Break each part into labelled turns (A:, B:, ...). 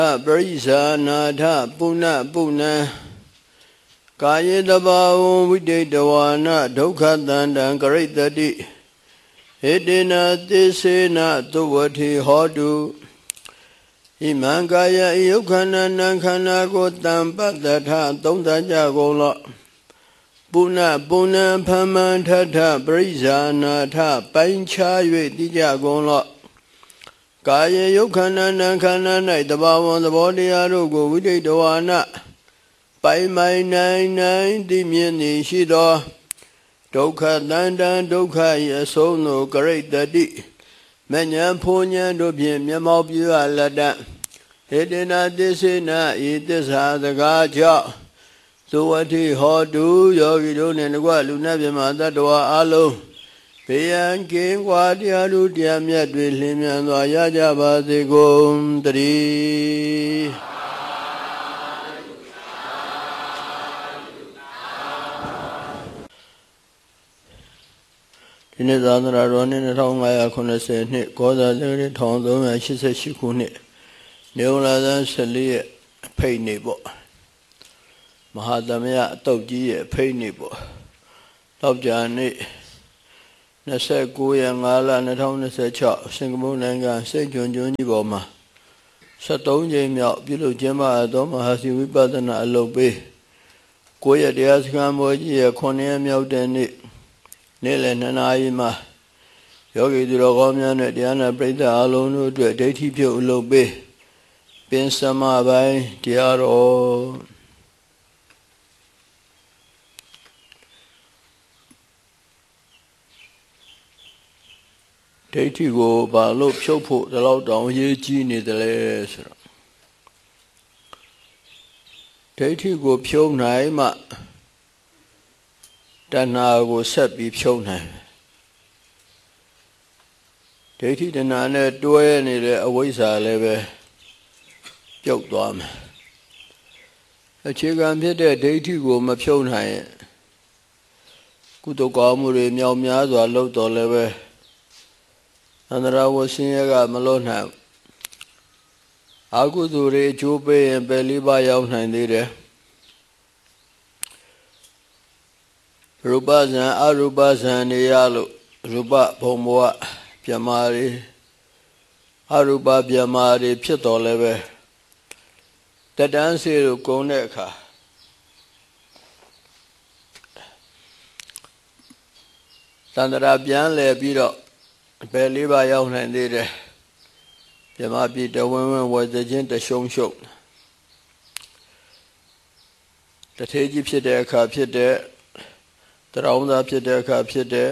A: ပရိဇာနာထပုဏ္ဏပုဏ္ဏကာယေတဘာဝံဝိတေတဝါနဒုက္ခတန္တံကရိတတိဟေတေနသေစေနသုဝတိဟောတုဣမံကာယယုခဏနံခန္ဓာကိုတံပတ္တထသုံးသကြကုန်လောပုဏ္ဏပုဏ္ဏဖမံထထပရိဇာနာထပိုင်းခြား၍တိကြကုန်လောကာယယုခဏနံခန္ဓာ၌တဘာဝသဘောတရားတို့ကိုဝိတိတဝါနပိုင်မိုင်နိုင်သိမြင်နေရှိသောဒုက္ခတန္တံဒုက္ခ၏အဆုံးသို့ကရိတတိမဉ္ဇဉ်ဖုန်ဉ္ဇဉ်တို့ဖြင့်မျက်မှောက်ပြုအပ်လက်တဟေတေနသစ္စေနဤသစ္စာစကားကြောင့်သုဝတိဟောတုယောဂီတို့နှင့်တကွလူနာပြမတတ္တဝါအလုံးဘေးရန်ကင်းကွာတရားလူတရားမြတ်တွေလင်းမြန်စွာရကြပါစေကုန်တည်းဒီနေ့သာသနာတော်နှစ်2590နှစ်ကောဇာတိ1388ခုနှစ်နေုံလာဇန်14ရက်အဖိတ်နေ့ပေါ့မဟာသမယအတုတ်ကြီးရဲ့အဖိတ်နေ့ပေါ့တောက်ကြနေ့29ရက်5လ2026စင်ကာပူနိုင်ငံစိတ်ကျွန်းကျွန်းကြီးပေါ်မှာ73ကြိမ်မြောက်ပြုလုပ်ကျင်းပသောမဟာစီဝိပဿနာအလုပ်ပေး9ရက်တရားစခန်းပေါ်ကြီးရဲ့9ရက်မြောက်တဲ့နေ့နေ့လယ်2နာရီမှာယောဂီသူတော်ကောင်းများနဲ့တရားနာပရိသတ်အလုံးတို့အတွက်ဒိဋ္ဌိပြုတ်အလုပ်ပေးပင်စမပိုင်းတရားတော်ဒိဋ္ဌိကိုဘာလို့ဖြုတ်ဖို့ဒီလောက်တောင်ရေးကြီးနေတယ်လဲဆိုတော့ဒိဋ္ဌိကိုဖြုတ်နိုင်မှတဏှာကိုဆက်ပြီးဖြုတ်နိုင်ဒိဋ္ဌိတဏှာနဲ့တွဲနေတဲ့အဝိဇ္ဇာလည်းပဲပြုတ်သွားမယ်အခြေခံဖြစ်တဲ့ဒိဋ္ဌိကိုမဖြုတ်နိုင်ရင်ကုသိုလ်ကောင်းမှုတွေမြောက်များစွာလုပ်တော်လည်းပဲအန္တရာဝဆင်းရဲကမလွတ်နိုင်အကုသိုလ်တွေအကျိုးပေးရင်ပယ်လေးပါးရောက်နိုင်သေးတယ်ရူပဇံအရူပဇံနေရလို့ရူပဘုံဘဝပြမာတွေအရူပပြမာတွေဖြစ်တော်လည်းပဲတတန်းစေကိုကုန်းတဲ့အခါတန္တရာပြန်လဲပြီးတော့ပယ်လေးပါးရောက်နိုင်သေးတယ်ပြမပြည်တဝင်းဝင်းဝဇချင်းတရှုံရှုံတထေကြီးဖြစ်တဲ့အခါဖြစ်တဲ့တရောင်းသားဖြစ်တဲ့အခါဖြစ်တဲ့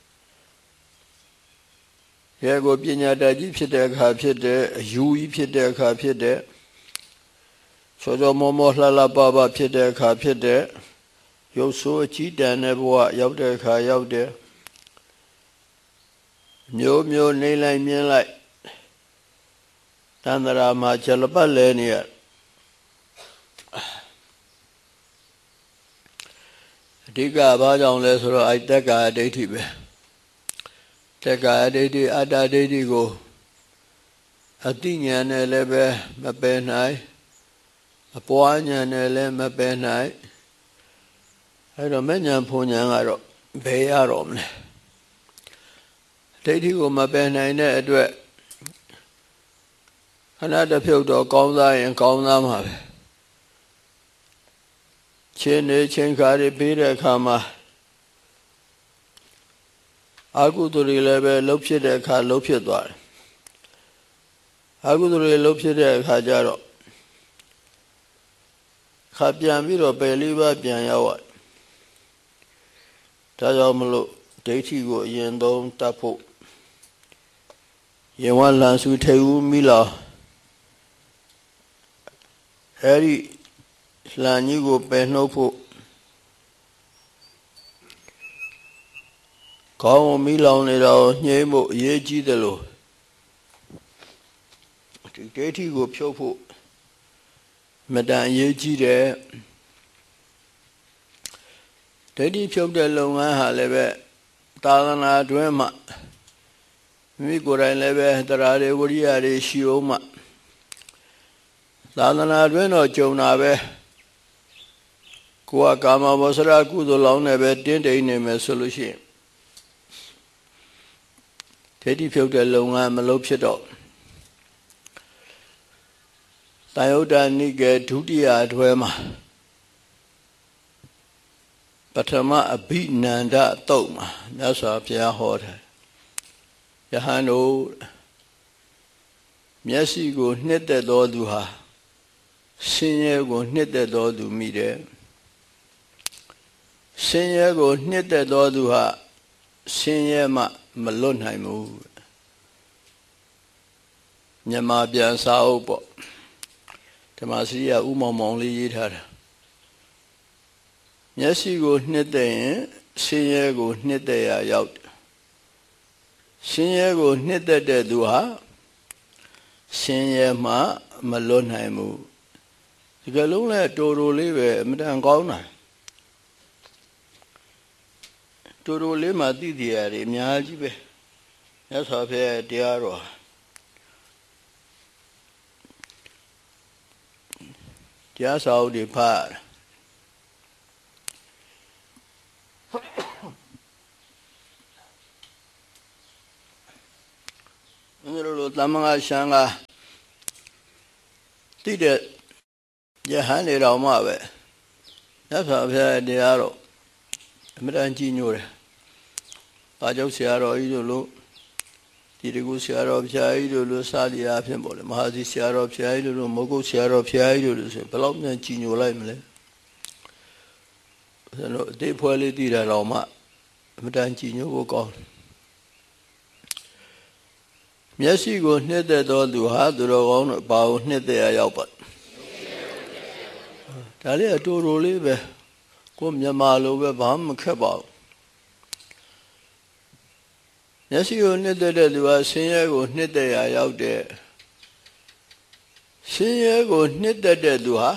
A: ရဲကိုပညာတတ်ကြီးဖြစ်တဲ့အခါဖြစ်တဲ့အယူကြီးဖြစ်တဲ့အခါဖြစ်တဲ့ချောချောမောမောလှလှပပဖြစ်တဲ့အခါဖြစ်တဲ့ရုပ်ဆိုးအကြီးတန်းတဲ့ဘဝရောက်တဲ့အခါရောက်တဲ့မျိုးမျိုးနေလိုက်မြင်လိုက်တန္တရာမှာခြေလပတ်လဲနေရအဓိကဘာကြောင့်လဲဆိုတော့တက္ကာဒိဋ္ဌိပဲတက္ကာဒိဋ္ဌိအတ္တဒိဋ္ဌိကိုအတိညာနဲ့လည်းပဲမပယ်နိုင်အပွားညာနဲ့လည်းမပယ်နိုင်အဲ့တော့မဉ္ဇဉ်ဖုန်ဉ္ဇဉ်ကတော့ဘယ်ရတော့မလဲဒိဋ္ဌိကိုမပယ်နိုင်တဲ့အတွက်ခဏတစ်ဖြုတ်တော့ကောင်းစားရင်ကောင်းစားမှာပဲချင်းနေချင်းခါတွေပြီးတဲ့အခါမှာအကုသိုလ်တွေလည်းပဲလှုပ်ဖြစ်တဲ့အခါလှုပ်ဖြစ်သွားတယ်အကုသိုလ်တွေလှုပ်ဖြစ်တဲ့အခါကျတော့ခါပြန်ပြီးတော့ပယ်လေးပါးပြန်ရောက်ရတယ်ဒါကြောင့်မလို့ဒိဋ္ဌိကိုအရင်ဆုံးတတ်ဖို့ယေဝလန်စုထေဦးမိလာအဲ့ဒီလန်ကြီးကိုပယ်နှုတ်ဖို့ကောင်းမိလောင်နေတော့ညှိဖို့အရေးကြီးတယ်လို့ဒီဒိဋ္ဌိကိုဖြုတ်ဖို့မတန်အရေးကြီးတယ်ဒိဋ္ဌိဖြုတ်တဲ့လုပ်ငန်းဟာလည်းပဲသာသနာတွင်မှမိကိုယ်တိုင်လည်းပဲတရားတွေဝိရိယတွေရှိအောင်မှသာသနာတွင်တော့ကြုံတာပဲကိုယ်ကကာမဘောဆရာကုသိုလ်လောင်းနဲ့ပဲတင်းတိမ်နေမယ်ဆိုလို့ရှိရင်ဒိဋ္ဌိဖြုတ်တဲ့လုပ်ငန်းမလုပ်ဖြစ်တော့တန်ယုတ်တနိကေဒုတိယအတွဲမှာပထမအဘိနန္ဒတုတ်မှာမြတ်စွာဘုရားဟောတယ်ယဟန်တို့မျက်စိကိုနှစ်သက်သောသူဟာဆင်းရဲကိုနှစ်သက်သောသူမိတယ်ဆင်းရဲကိုနှစ်သက်သောသူဟာဆင်းရဲမှမလွတ်နိုင်ဘူးမြန်မာပြန်စာအုပ်ပေါ့ဓမ္မစရိယဥမောင်မောင်လေးရေးထားတာမျက်စိကိုနှစ်သက်ရင်ဆင်းရဲကိုနှစ်သက်ရရောက်တယ်ဆင်းရဲကိုနှစ်သက်တဲ့သူဟာဆင်းရဲမှမလွတ်နိုင်ဘူးဒီကလုံးလဲတိုးတိုးလေးပဲအမှန်တန်ကောင်းတာတိုးတိုးလေးမှသိတည်ရတယ်အများကြီးပဲမြတ်စွာဘုရားတရားတော်တရားစာအုပ်တွေဖတ်လိုသမဂရှံကတိတဲ့ယဟန်နေတော်မှပဲမြတ်စွာဘုရားတရားတော်အမှန်တန်ကြီးညိုတယ်။ဘာကြောင့်ဆရာတော်ကြီးတို့လို့ဒီတကူဆရာတော်ဘုရားကြီးတို့လို့စာလျာဖြစ်ပေါ်တယ်မဟာစီဆရာတော်ဘုရားကြီးတို့လို့မဟုတ်ဘူးဆရာတော်ဘုရားကြီးတို့လို့ဆိုဘယ်လောက်မြန်ကြီးညိုလိုက်မလဲ။ကျွန်တော်အသေးဖွဲလေးတည်တယ်တော့မှအမှန်တန်ကြီးညိုဖို့ကောင်းမျက်စိကိုနှစ်သက်သောသူဟာသူတော်ကောင်းတို့ဘာကိုနှစ်သက်ရရောက်ပါဒါလေးအတူတူလေးပဲကိုမြန်မာလိုပဲဘာမှမခက်ပါဘူးမျက်စိကိုနှစ်သက်တဲ့သူဟာဆင်းရဲကိုနှစ်သက်ရရောက်တဲ့ဆင်းရဲကိုနှစ်သက်တဲ့သူဟာ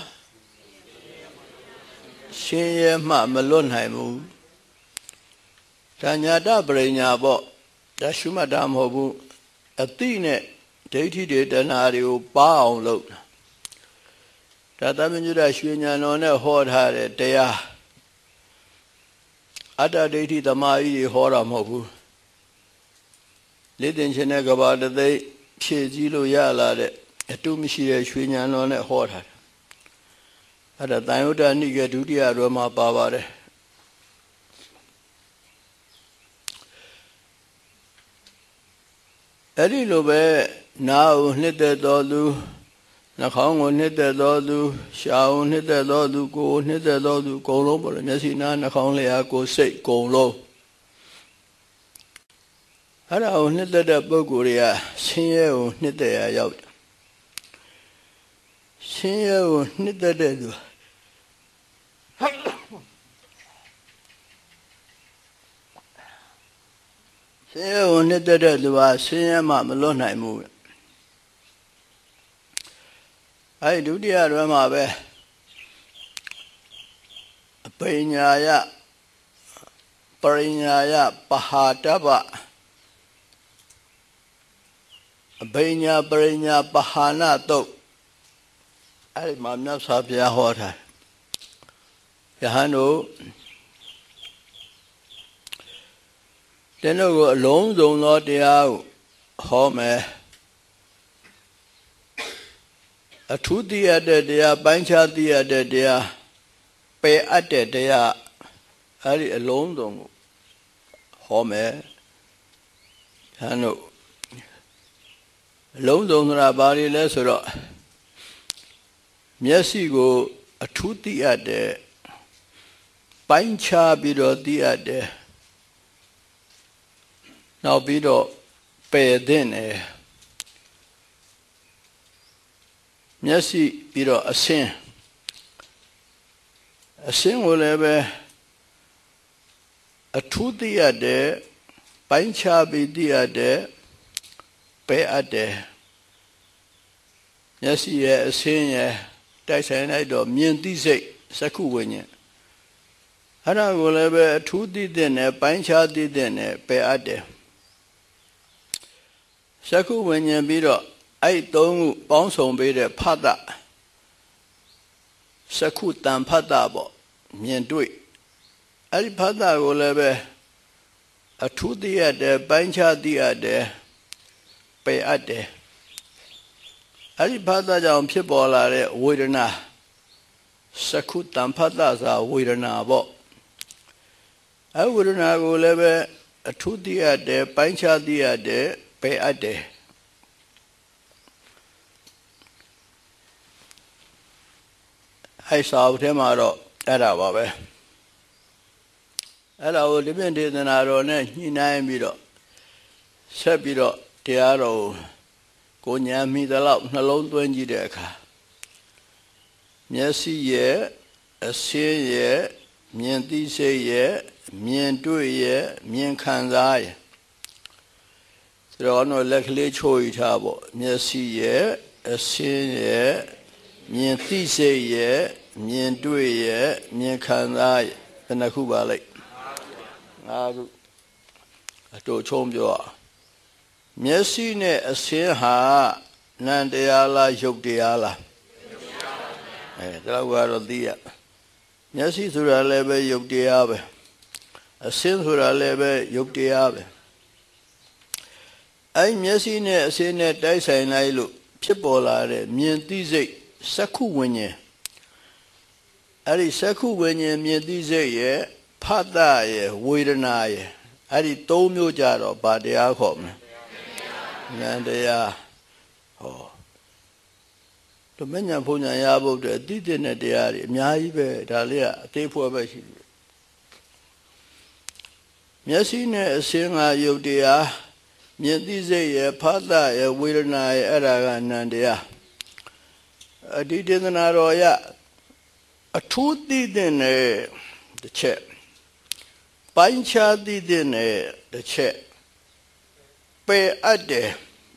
A: ဆင်းရဲမှမလွတ်နိုင်ဘူးဒါညာတပရိညာပေါ့ဒါရှုမှတ်တာမဟုတ်ဘူးအတိနဲ့ဒိဋ္ဌိတွေတဏှာတွေကိုပါအောင်လုပ်ဒါသမဉ္ဇရရွှေဉာဏ်တော်နဲ့ဟောထားတဲ့တရားအတ္တဒိဋ္ဌိသမာဓိတွေဟောတာမဟုတ်ဘူးလေ့သင်ခြင်းနဲ့ကဘာတသိဖြည့်စည်းလို့ရလာတဲ့အတုမရှိတဲ့ရွှေဉာဏ်တော်နဲ့ဟောထားတယ်အဲ့ဒါတန်ယုတ္တနိကေဒုတိယတော်မှာပါပါတယ်အဲ့ဒီလိုပဲနာကိုနှစ်သက်တော်သူနှာခေါင်းကိုနှစ်သက်တော်သူရှားကိုနှစ်သက်တော်သူကိုယ်နှစ်သက်တော်သူအကုန်လုံးပေါ့လေမျက်စိနားနှာခေါင်းလျှာကိုယ်စိတ်အကုန်လုံးအဲ့ဒါကိုနှစ်သက်တဲ့ပုဂ္ဂိုလ်တွေကဆင်းရဲကိုနှစ်သက်ရရောက်တယ်ဆင်းရဲကိုနှစ်သက်တဲ့သူဆင်းရဲကိုနှစ်သက်တဲ့သူဟာဆင်းရဲမှမလွတ်နိုင်ဘူးအဲ့ဒုတိယတွဲမှာပဲအပိညာယပရိညာယပဟာတပအပိညာပရိညာပဟာနတုတ်အဲ့ဒီမှာမြတ်စွာဘုရားဟောထားယဟန်တို့ကျွန်တော်ကိုအလုံးစုံသောတရားကိုဟောမယ်အထူးသိရတဲ့တရားပိုင်းခြားသိရတဲ့တရားပယ်အပ်တဲ့တရားအဲ့ဒီအလုံးစုံကိုဟောမယ်ဟန်တို့အလုံးစုံဆိုတာဘာတွေလဲဆိုတော့မျက်စိကိုအထူးသိရတဲ့ပိုင်းခြားပြီးတော့သိရတဲ့နောက်ပြီးတော့ပယ်တဲ့နဲ့မျက်စိပြီးတော့အစင်းကိုလည်းပဲအထူးသိရတဲ့ပိုင်းခြားပြီးသိရတဲ့ပယ်အပ်တဲ့မျက်စိရဲ့အစင်းရဲ့တိုက်ဆိုင်လိုက်တော့မြင်သိစိတ်စက္ခုဝိညာဉ်အဲ့ဒါကိုလည်းပဲအထူးသိတဲ့နဲ့ပိုင်းခြားသိတဲ့နဲ့ပယ်အပ်တယ်စက္ခုဝိညာဉ်ပြီးတော့အဲ့သုံးခုပေါင်းစုံပေးတဲ့ဖတ်တာစကုတံဖတ်တာပေါ့မြင်တွေ့အဲ့ဒီဖတ်တာကိုလည်းပဲအထူးသိရတယ်ပိုင်းခြားသိရတယ်ပယ်အပ်တယ်အဲ့ဒီဖတ်တာကြောင့်ဖြစ်ပေါ်လာတဲ့ဝေဒနာစကုတံဖတ်တာစာဝေဒနာပေါ့အဲ့ဝေဒနာကိုလည်းပဲအထူးသိရတယ်ပိုင်းခြားသိရတယ်ပယ်အပ်တယ်အဲ့စာအုပ်ထဲမှာတော့အဲ့ဒါပါပဲအဲ့ဒါကိုဒီပြင်ဒေသနာတော်နဲ့ညှိနှိုင်းပြီးတော့ဆက်ပြီးတော့တရားတော်ကိုဉာဏ်မိသလောက်နှလုံးသွင်းကြည့်တဲ့အခါမျက်စိရဲ့အစင်းရဲ့မြင်သိစိတ်ရဲ့မြင်တွေ့ရဲ့မြင်ခံစားရဲ့ဆိုတော့လက်ကလေးချိုးယူထားပေါ့မျက်စိရဲ့အစင်းရဲ့မြင်သိစိတ်ရဲ့မြင်တွေ့ရဲ့မြင်ခံစားရဲ့ဘယ်နှခုပါလိမ့်ငါတို့အတူချုံးပြောမျက်စိနဲ့အစင်းဟာနံတရားလားယုတ်တရားလားဒါကတော့သိရမျက်စိဆိုတာလည်းပဲယုတ်တရားပဲအစင်းဆိုတာလည်းပဲယုတ်တရားပဲအဲ့မျက်စိနဲ့အစင်းနဲ့တိုက်ဆိုင်လိုက်လို့ဖြစ်ပေါ်လာတဲ့မြင်သိစိတ်စက္ခုဝိညာဉ်အဲ့ဒီစက္ခုဝိညာဉ်မြင်သိစိတ်ရဲ့ဖတ်တာရဲ့ဝေဒနာရဲ့အဲ့ဒီသုံးမျိုးကြတော့ဗာတရားခေါ်မလဲဉာဏ်တရားဟောဓမ္မဉာဏ်ဘုံဉာဏ်ရဖို့အတွက်အတိအကျတဲ့တရားတွေအများကြီးပဲဒါလေးကအသေးဖွဲပဲရှိတယ်မျက်စိနဲ့အစင်းကယုတ်တရားမြင်သိစိတ်ရဲ့ဖတ်တာရဲ့ဝေဒနာရဲ့အဲ့ဒါကနံတရားအဒီဒေသနာတော်ရအထူးသိတဲ့တစ်ချက်ပိုင်းခြားသိတဲ့တစ်ချက်ပယ်အပ်တယ်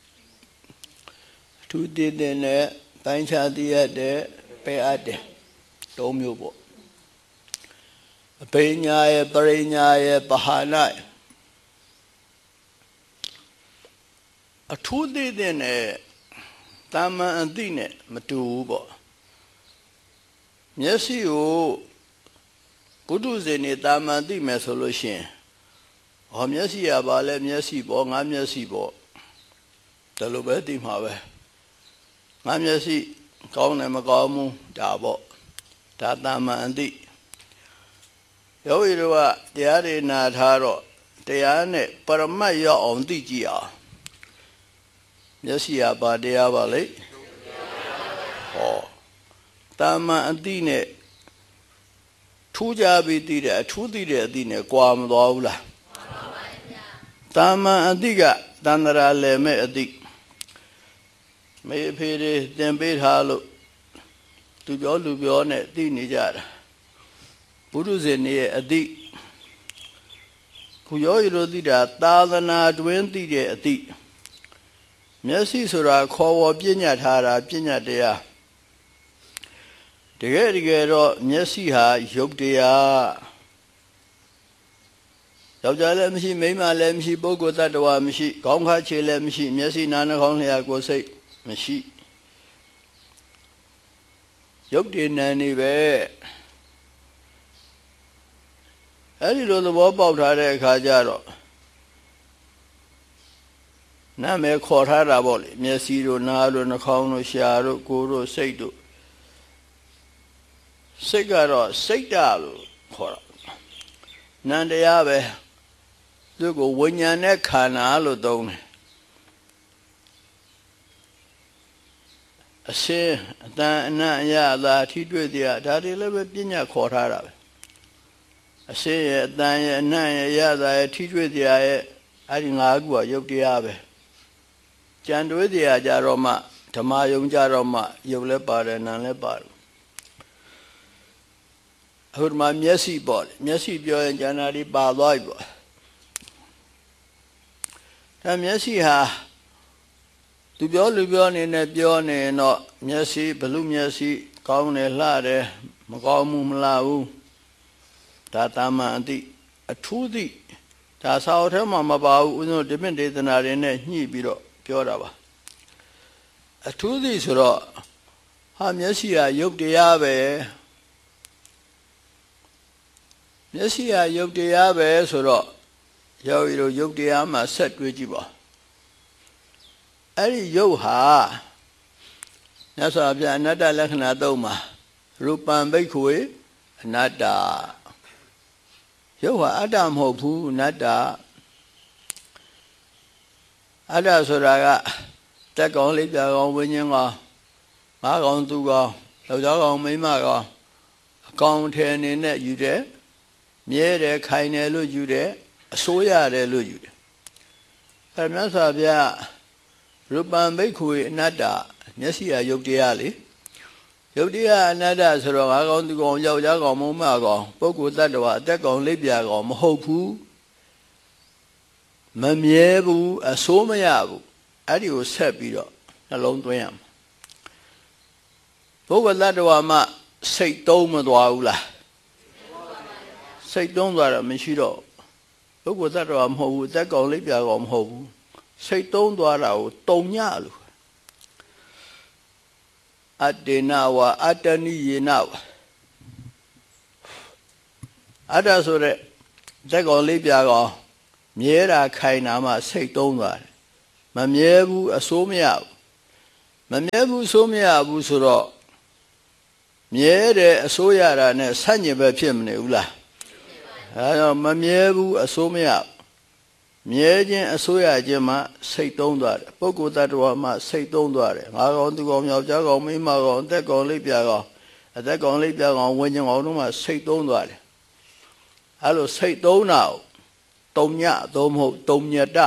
A: အထူးသိတဲ့ပိုင်းခြားသိရတဲ့ပယ်အပ်တယ်သုံးမျိုးပေါ့အပိညာရဲ့ပရိညာရဲ့ပဟာနာအထူးသိတဲ့တာမန်အသိနဲ့မတူဘူးပေါ့မျက်စိကိုပုထုဇဉ်နေတာမန်သိမယ်ဆိုလို့ရှိရင်ဟောမျက်စိရပါလဲမျက်စိပေါ့ငါမျက်စိပေါ့ဒါလိုပဲသိမှာပဲငါမျက်စိကောင်းတယ်မကောင်းဘူးဒါပေါ့ဒါတာမန်အသိယောဂီတို့ကတရားတွေနာထားတော့တရားနဲ့ပရမတ်ရောက်အောင်သိကြည့်အောင်မျက်စိရပါတရားပါလေဟောတာမန်အသိနဲ့ထူးခြားပြီးသိတဲ့အထူးသိတဲ့အသိနဲ့ကွာမသွားဘူးလားတာမန်အသိကတန္တရာလည်းမဲ့အသိမေဖေတွေသင်ပေးထားလို့သူပြောနဲ့သိနေကြတာဘုရုဇဉ်ရဲ့အသိခုယောဂီတို့သိတာသာသနာတွင်သိတဲ့အသိမျက်စိဆိုတာခေါ်ဝေါ်ပြညတ်ထားတာပြညတ်တရားတကယ်တော့မျက်စိဟာယုတ်တရားယောက်ျားလည်းမရှိမိန်းမလည်းမရှိပုဂ္ဂိုလ်တ attva မရှိခေါင်းခါခြေလည်းမရှိမျက်စိနားနှာခေါင်းလျှာကိုယ်စိတ်မရှိယုတ်တည်နံနေပဲအဲ့ဒီလိုသဘောပေါက်ထားတဲ့အခါကျတော့နာမည်ခေါ်ထားတာပေါ့လေမျက်စိတို့နားတို့နှာခေါင်းတို့ရှားတို့ကိုယ်တို့စိတ်တို့စိတ်ကတော့စိတ်ဓာတ်လို့ခေါ်တာနံတရားပဲသူကိုဝိညာဉ်နဲ့ခန္ဓာလို့သုံးတယ်အရှင်းအတန်အနံ့အရသာထိတွေ့တရားဒါတွေလည်းပဲပညာခေါ်ထားတာပဲအရှင်းရဲ့အတန်ရဲ့အနံ့ရဲ့အရသာရဲ့ထိတွေ့တရားရဲ့အဲ့ဒီ၅ခုကယုတ်တရားပဲကြံတွေးတရားကြတော့မှဓမ္မယုံကြတော့မှယုတ်လည်းပါတယ်နာလည်းပါတယ်အခုဒီမှာမျက်စိပေါ့လေမျက်စိပြောရင်ဉာဏ်ဓာတ်ပါသွားပြီပေါ့ဒါမျက်စိဟာသူပြောလူပြောနေနဲ့ပြောနေတော့မျက်စိဘလူမျက်စိကောင်းတယ်လှတယ်မကောင်းဘူးမလှဘူးဒါတာမန်အသိအထူးသိဒါစာအုပ်ထဲမှာမပါဘူးဦးဇင်းတို့ဒီမြင့်ဒေသနာတွေနဲ့ညှိပြီးတော့ပြောတာပါအထူးသိဆိုတော့ဟာမျက်စိကယုတ်တရားပဲမျက်စိဟာယုတ်တရားပဲဆိုတော့ယောဂီတို့ယုတ်တရားမှာဆက်တွေးကြည့်ပါအဲ့ဒီယုတ်ဟာမြတ်စွာဘုရားအနတ္တလက္ခဏာသုံးမှာရူပံဘိက္ခဝေအနတ္တယုတ်ဟာအတ္တမဟုတ်ဘူးအနတ္တအတ္တဆိုတာကတက်ကောင်လေးပြကောင်ဝိညာဉ်ကောင်ငါးကောင်သူကောင်ယောက်ျားကောင်မိန်းမကောင်အကောင်ထဲအနေနဲ့ယူတယ်မြဲတယ်ခိုင်တယ်လို့ယူတယ်အစိုးရတယ်လို့ယူတယ်အဲမြတ်စွာဘုရားရူပံဘိက္ခဝေအနတ္တမျက်စိဟာယုတ်တရားလေယုတ်တရားအနတ္တဆိုတော့ငါးကောင်သူကောင်ယောက်ျားကောင်မိန်းမကောင်ပုဂ္ဂိုလ်တ attva အတက်ကောင်လေးပြကောင်မဟုတ်ဘူးမမြဲဘူးအစိုးမရဘူးအဲ့ဒီကိုဆက်ပြီးတော့နှလုံးသွင်းရမှာပုဂ္ဂိုလ်တ attva မှာစိတ်သုံးမသွားဘူးလားစိတ်သုံးသွားတော့မရှိတော့ပုဂ္ဂိုလ်တ attva မဟုတ်ဘူးအတက်ကောင်လေးပြကောင်မဟုတ်ဘူးစိတ်သုံးသွားတာကိုတုံညလို့အတ္တေနဝအတ္တနိယေနဝအတ္တဆိုတဲ့တက်ကောင်လေးပြကောင်မြဲတာခိုင်တာမှစိတ်သုံးသွားတယ်မမြဲဘူးအစိုးမရဘူးမမြဲဘူးအစိုးမရဘူးဆိုတော့မြဲတယ်အစိုးရတာနဲ့ဆန့်ကျင်ဘက်ဖြစ်မနေဘူးလားအဲတော့မမြဲဘူးအစိုးမရမြဲခြင်းအစိုးရခြင်းမှစိတ်သုံးသွားတယ်ပုဂ္ဂိုလ်တ attva မှစိတ်သုံးသွားတယ်ငါကောင်သူကောင်ယောက်ျားကောင်မိန်းမကောင်အသက်ကောင်လေးပြကောင်အသက်ကောင်လေးပြကောင်ဝိညာဉ်ကောင်တို့မှစိတ်သုံးသွားတယ်အဲလိုစိတ်သုံးတာတုံညသုံးမဟုတ်တုံညတ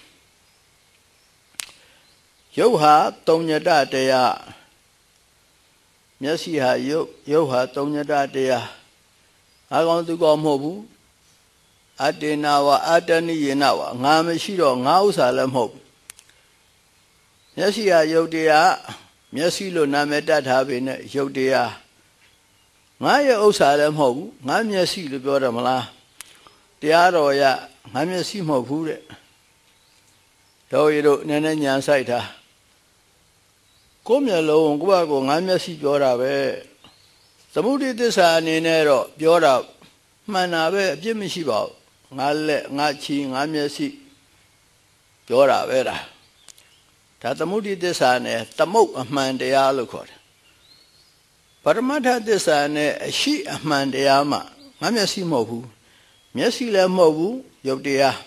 A: ယုတ်ဟာတုံညတတရားမျက်စိဟာယုတ်ဟာတုံညတတရားငါကောင်သူကောင်မဟုတ်ဘူးအတ္တေနဝအတ္တနိယေနဝငါမရှိတော့ငါဥစ္စာလည်းမဟုတ်မျက်စိဟာယုတ်တရားမျက်စိလို့နာမည်တတ်ထားပေနဲ့ယုတ်တရားငါရဲ့ဥစ္စာလည်းမဟုတ်ဘူးငါမျက်စိလို့ပြောတယ်မလားတရားတော်ရငါမျက်စိမဟုတ်ဘူးတဲ့တော်ရတို့နည်းနည်းညာဆိုင်တာကိုယ်မျက်လုံးကိုယ့်ဘာကိုငါမျက်စိပြောတာပဲသမုဒိသစ္စာအနေနဲ့တော့ပြောတာမှန်တာပဲအပြစ်မရှိပါဘူးငါလက်ငါချီငါမျက်စိပြောတာပဲဒါသမုဒိသစ္စာနဲ့သမုတ်အမှန်တရားလို့ခေါ်တယ်ပရမတ္ထသစ္စာနဲ့အရှိအမှန်တရားမှငါမျက်စိမဟုတ်ဘူးမျက်စိလည်းမဟုတ်ဘူးယုတ်တရား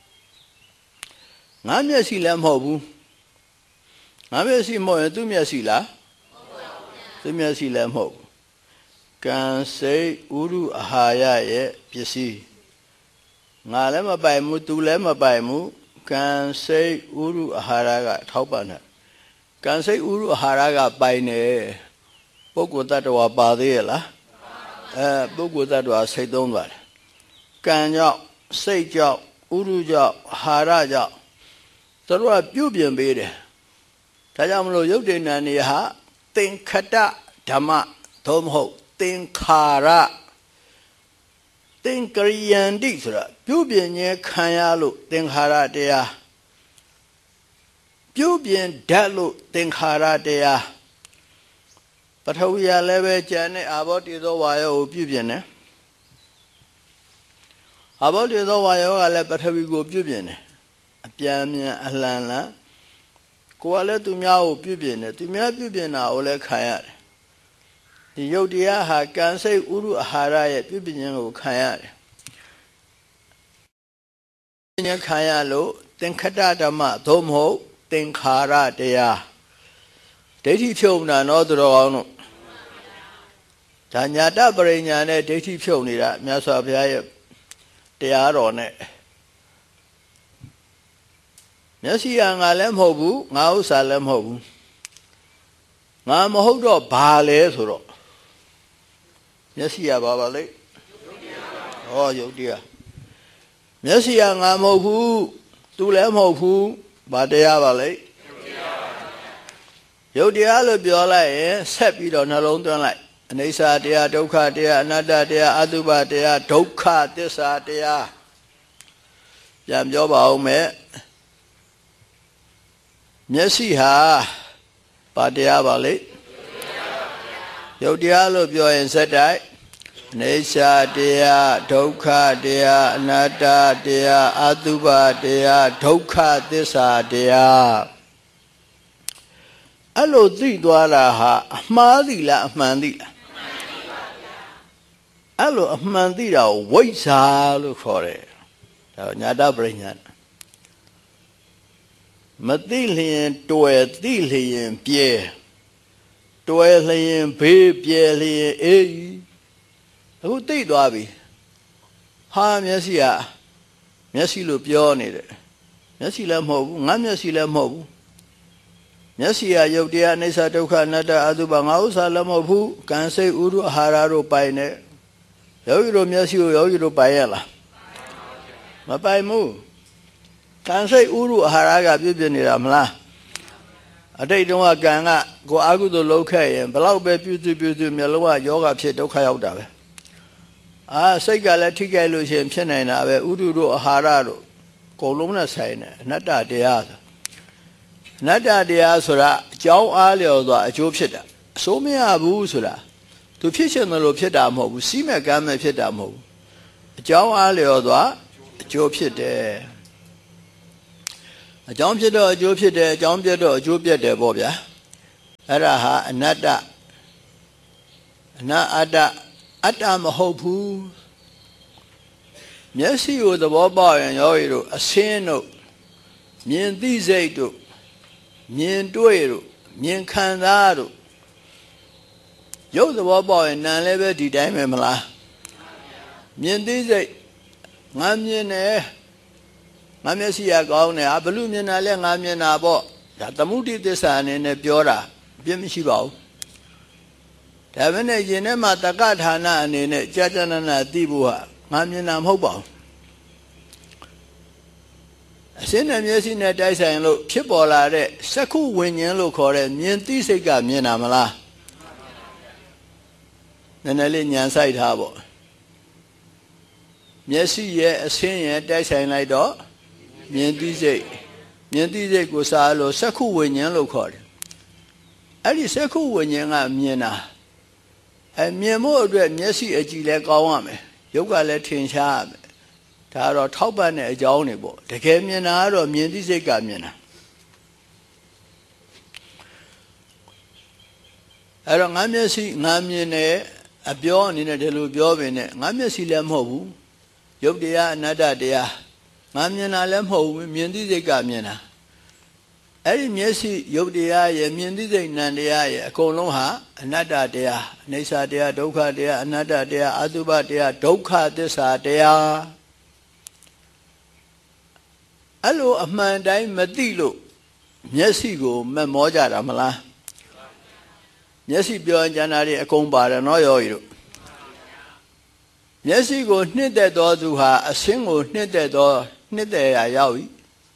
A: ငါမျက်စိလည်းမဟုတ်ဘူးငါမျက်စိမဟုတ်ရင်သူ့မျက်စိလားသူ့မျက်စိလည်းမဟုတ်ဘူးကံစိတ်ဥရုအာဟာရရဲ့ပစ္စည်းငါလည်းမပိုင်ဘူးသူလည်းမပိုင်ဘူးကံစိတ်ဥရုအာဟာရကထောက်ပံ့တယ်ကံစိတ်ဥရုအာဟာရကပိုင်တယ်ပုဂ္ဂိုလ်တ attva ပါသေးရဲ့လားပုဂ္ဂိုလ်တ attva စိတ်သုံးပါတယ်ကံကြောင့်စိတ်ကြောင့်ဥရုကြောင့်အာဟာရကြောင့်သူတို့ကပြုပြင်ပေးတယ်ဒါကြောင့်မလို့ယုတ်တိဏ္ဏနေဟာသင်္ခတဓမ္မသို့မဟုတ်သင်္ခါရသင်္ကရိယန္တိဆိုတာပြုပြင်ခြင်းခံရလို့သင်္ခါရတရားပြုပြင်တတ်လို့သင်္ခါရတရားပထဝီရလည်းပဲကျန်တဲ့အာဘောတေသောဝါယောကိုပြုပြင်တယ်အာဘောတေသောဝါယောကလည်းပထဝီကိုပြုပြင်တယ်အပြန်မြန်အလှန်လန်ကိုယ်ကလည်းသူများကိုပြုပြင်တယ်သူများပြုပြင်တာကိုလည်းခံရတယ်ဒီယုတ်တရားဟာကံစိတ်ဥရုအာဟာရရဲ့ပြုပြင်ခြင်းကိုခံရတယ်ဉာဏ်ခံရလို့သင်္ခတဓမ္မသို့မဟုတ်သင်္ခါရတရားဒိဋ္ဌိဖြုတ်တာနော်သူတော်ကောင်းတို့ဒါညာတပရိညာနဲ့ဒိဋ္ဌိဖြုတ်နေတာမြတ်စွာဘုရားရဲ့တရားတော်နဲ့မျက်စိကငါလည်းမဟုတ်ဘူးငါဥစ္စာလည်းမဟုတ်ဘူးငါမဟုတ်တော့ဘာလဲဆိုတော့မျက်စိကဘာပါလဲဟောယုတ်တရားမျက်စိကငါမဟုတ်ဘူးသူလည်းမဟုတ်ဘူးဘာတရားပါလဲယုတ်တရားလို့ပြောလိုက်ရင်ဆက်ပြီးတော့နှလုံးသွင်းလိုက်အနိစ္စတရားဒုက္ခတရားအနတ္တတရားအတုပတရားဒုက္ခသစ္စာတရားပြန်ပြောပါဦးမယ်မျက်စိဟာဘာတရားပါလဲယုတ်တရားလို့ပြောရင်စက်တိုက်နေသာတရားဒုက္ခတရားအနတ္တတရားအတုပတရားဒုက္ခသစ္စာတရားအဲ့လိုသိသွားတာဟာအမှားသီလားအမှန်သီလားအဲ့လိုအမှန်သိတာကိုဝိဇ္ဇာလို့ခေါ်တယ်ဒါညာတပရိညာမသိလျင်တွေ့သိလျင်ပြဲတွေ့လျင်ဘေးပြဲလျင်အေးအခုသိသွားပြီဟာမျက်စိကမျက်စိလို့ပြောနေတယ်မျက်စိလည်းမဟုတ်ဘူးငါမျက်စိလည်းမဟုတ်ဘူးမျက်စိကယုတ်တရားအိဋ္ဌဒုက္ခအနတ္တအတုပငါဥစ္စာလည်းမဟုတ်ဘူးကံစိတ်ဥရုအာဟာရတို့ပိုင်နေယောဂီတို့မျက်စိကိုယောဂီတို့ပိုင်ရလားမပိုင်ဘူးကံစိတ်ဥရုအာဟာရကပြည့်ပြည့်နေတာမလားအတိတ်တုန်းကကံကကိုအာဟုသို့လှုပ်ခဲ့ရင်ဘလောက်ပဲပြုစုမျက်လုံးကယောဂဖြစ်ဒုက္ခရောက်တာပဲစိတ်ကလည်းထိခိုက်လို့ရှိရင်ဖြစ်နိုင်တာပဲဥဒုတို့အာဟာရတို့ကိုယ်လုံးနဲ့ဆိုင်တယ်အနတ္တတရားအနတ္တတရားဆိုတာအကြောင်းအားလျော်စွာအကျိုးဖြစ်တာအစိုးမရဘူးဆိုတာသူဖြစ်ရှင်တယ်လို့ဖြစ်တာမဟုတ်ဘူးစီးမဲ့ကမ်းမဲ့ဖြစ်တာမဟုတ်ဘူးအကြောင်းအားလျော်စွာအကျိုးဖြစ်တယ်အကြောင်းဖြစ်တော့အကျိုးဖြစ်တယ်အကြောင်းပြတ်တော့အကျိုးပြတ်တယ်ပေါ့ဗျာအဲ့ဒါဟာအနတ္တအတ္တမဟုတ်ဘူးမျက်စိကိုသဘောပေါက်ရင်ယောဂီတို့အစင်းတို့မြင်သိစိတ်တို့မြင်တွေ့တို့မြင်ခံစားတို့ရုပ်သဘောပေါက်ရင်နာမ်လည်းပဲဒီတိုင်းပဲမလားမြင်သိစိတ်ငါမြင်တယ်ငါမျက်စိကကောင်းတယ်ဘလူမြင်တာလဲငါမြင်တာပေါ့ဒါသမုဒိသစ္စာအနေနဲ့ပြောတာအပြစ်မရှိပါဘူးဒါပဲနဲ့ယင်ထဲမှာတက္ကဌာနအနေနဲ့ကြာကြာနာနာသိဖို့ဟာငါမြင်တာမဟုတ်ပါဘူးအစင်းနဲ့မျက်စိနဲ့တိုက်ဆိုင်လို့ဖြစ်ပေါ်လာတဲ့စက္ခုဝိညာဉ်လို့ခေါ်တဲ့မြင်သိစိတ်ကမြင်တာမလားနည်းနည်းလေးဉာဏ်ဆိုင်ထားပေါ့မျက်စိရဲ့အစင်းရဲ့တိုက်ဆိုင်လိုက်တော့မြင်သိစိတ်ကိုစားလို့စက္ခုဝိညာဉ်လို့ခေါ်တယ်အဲ့ဒီစက္ခုဝိညာဉ်ကမြင်တာမြင်ဖို့အတွက်မျက်စိအကြည့်လဲကောင်းရမယ်ရုပ်ကလည်းထင်ရှားရမယ်ဒါတော့ထောက်ပံ့တဲ့အကြောင်းတွေပေါ့တကယ်မြင်တာကတော့မြင်သိစိတ်ကမြင်တာအဲ့တော့ငါမျက်စိငါမြင်တယ်အပြောအနေနဲ့ဒီလိုပြောပင်နဲ့ငါမျက်စိလည်းမဟုတ်ဘူးရုပ်တရားအနတ္တတရားငါမြင်တာလည်းမဟုတ်ဘူးမြင်သိစိတ်ကမြင်တာအဲ့ဒီမျက်စိရုပ်တရားရဲ့မြင်သိစိတ်နံတရားရဲ့အကုန်လုံးဟာအနတ္တတရားအိဋ္ဌတရားဒုက္ခတရားအနတ္တတရားအတုပတရားဒုက္ခသစ္စာတရားအဲ့လိုအမှန်တိုင်းမသိလို့မျက်စိကိုမက်မောကြတာမလားမျက်စိပြောရင်ကျန်တာတွေအကုန်ပါတယ်နော်ယောဂီတို့မျက်စိကိုနှစ်သက်တော်သူဟာအစင်းကိုနှစ်သက်ရာရောက်ပြီ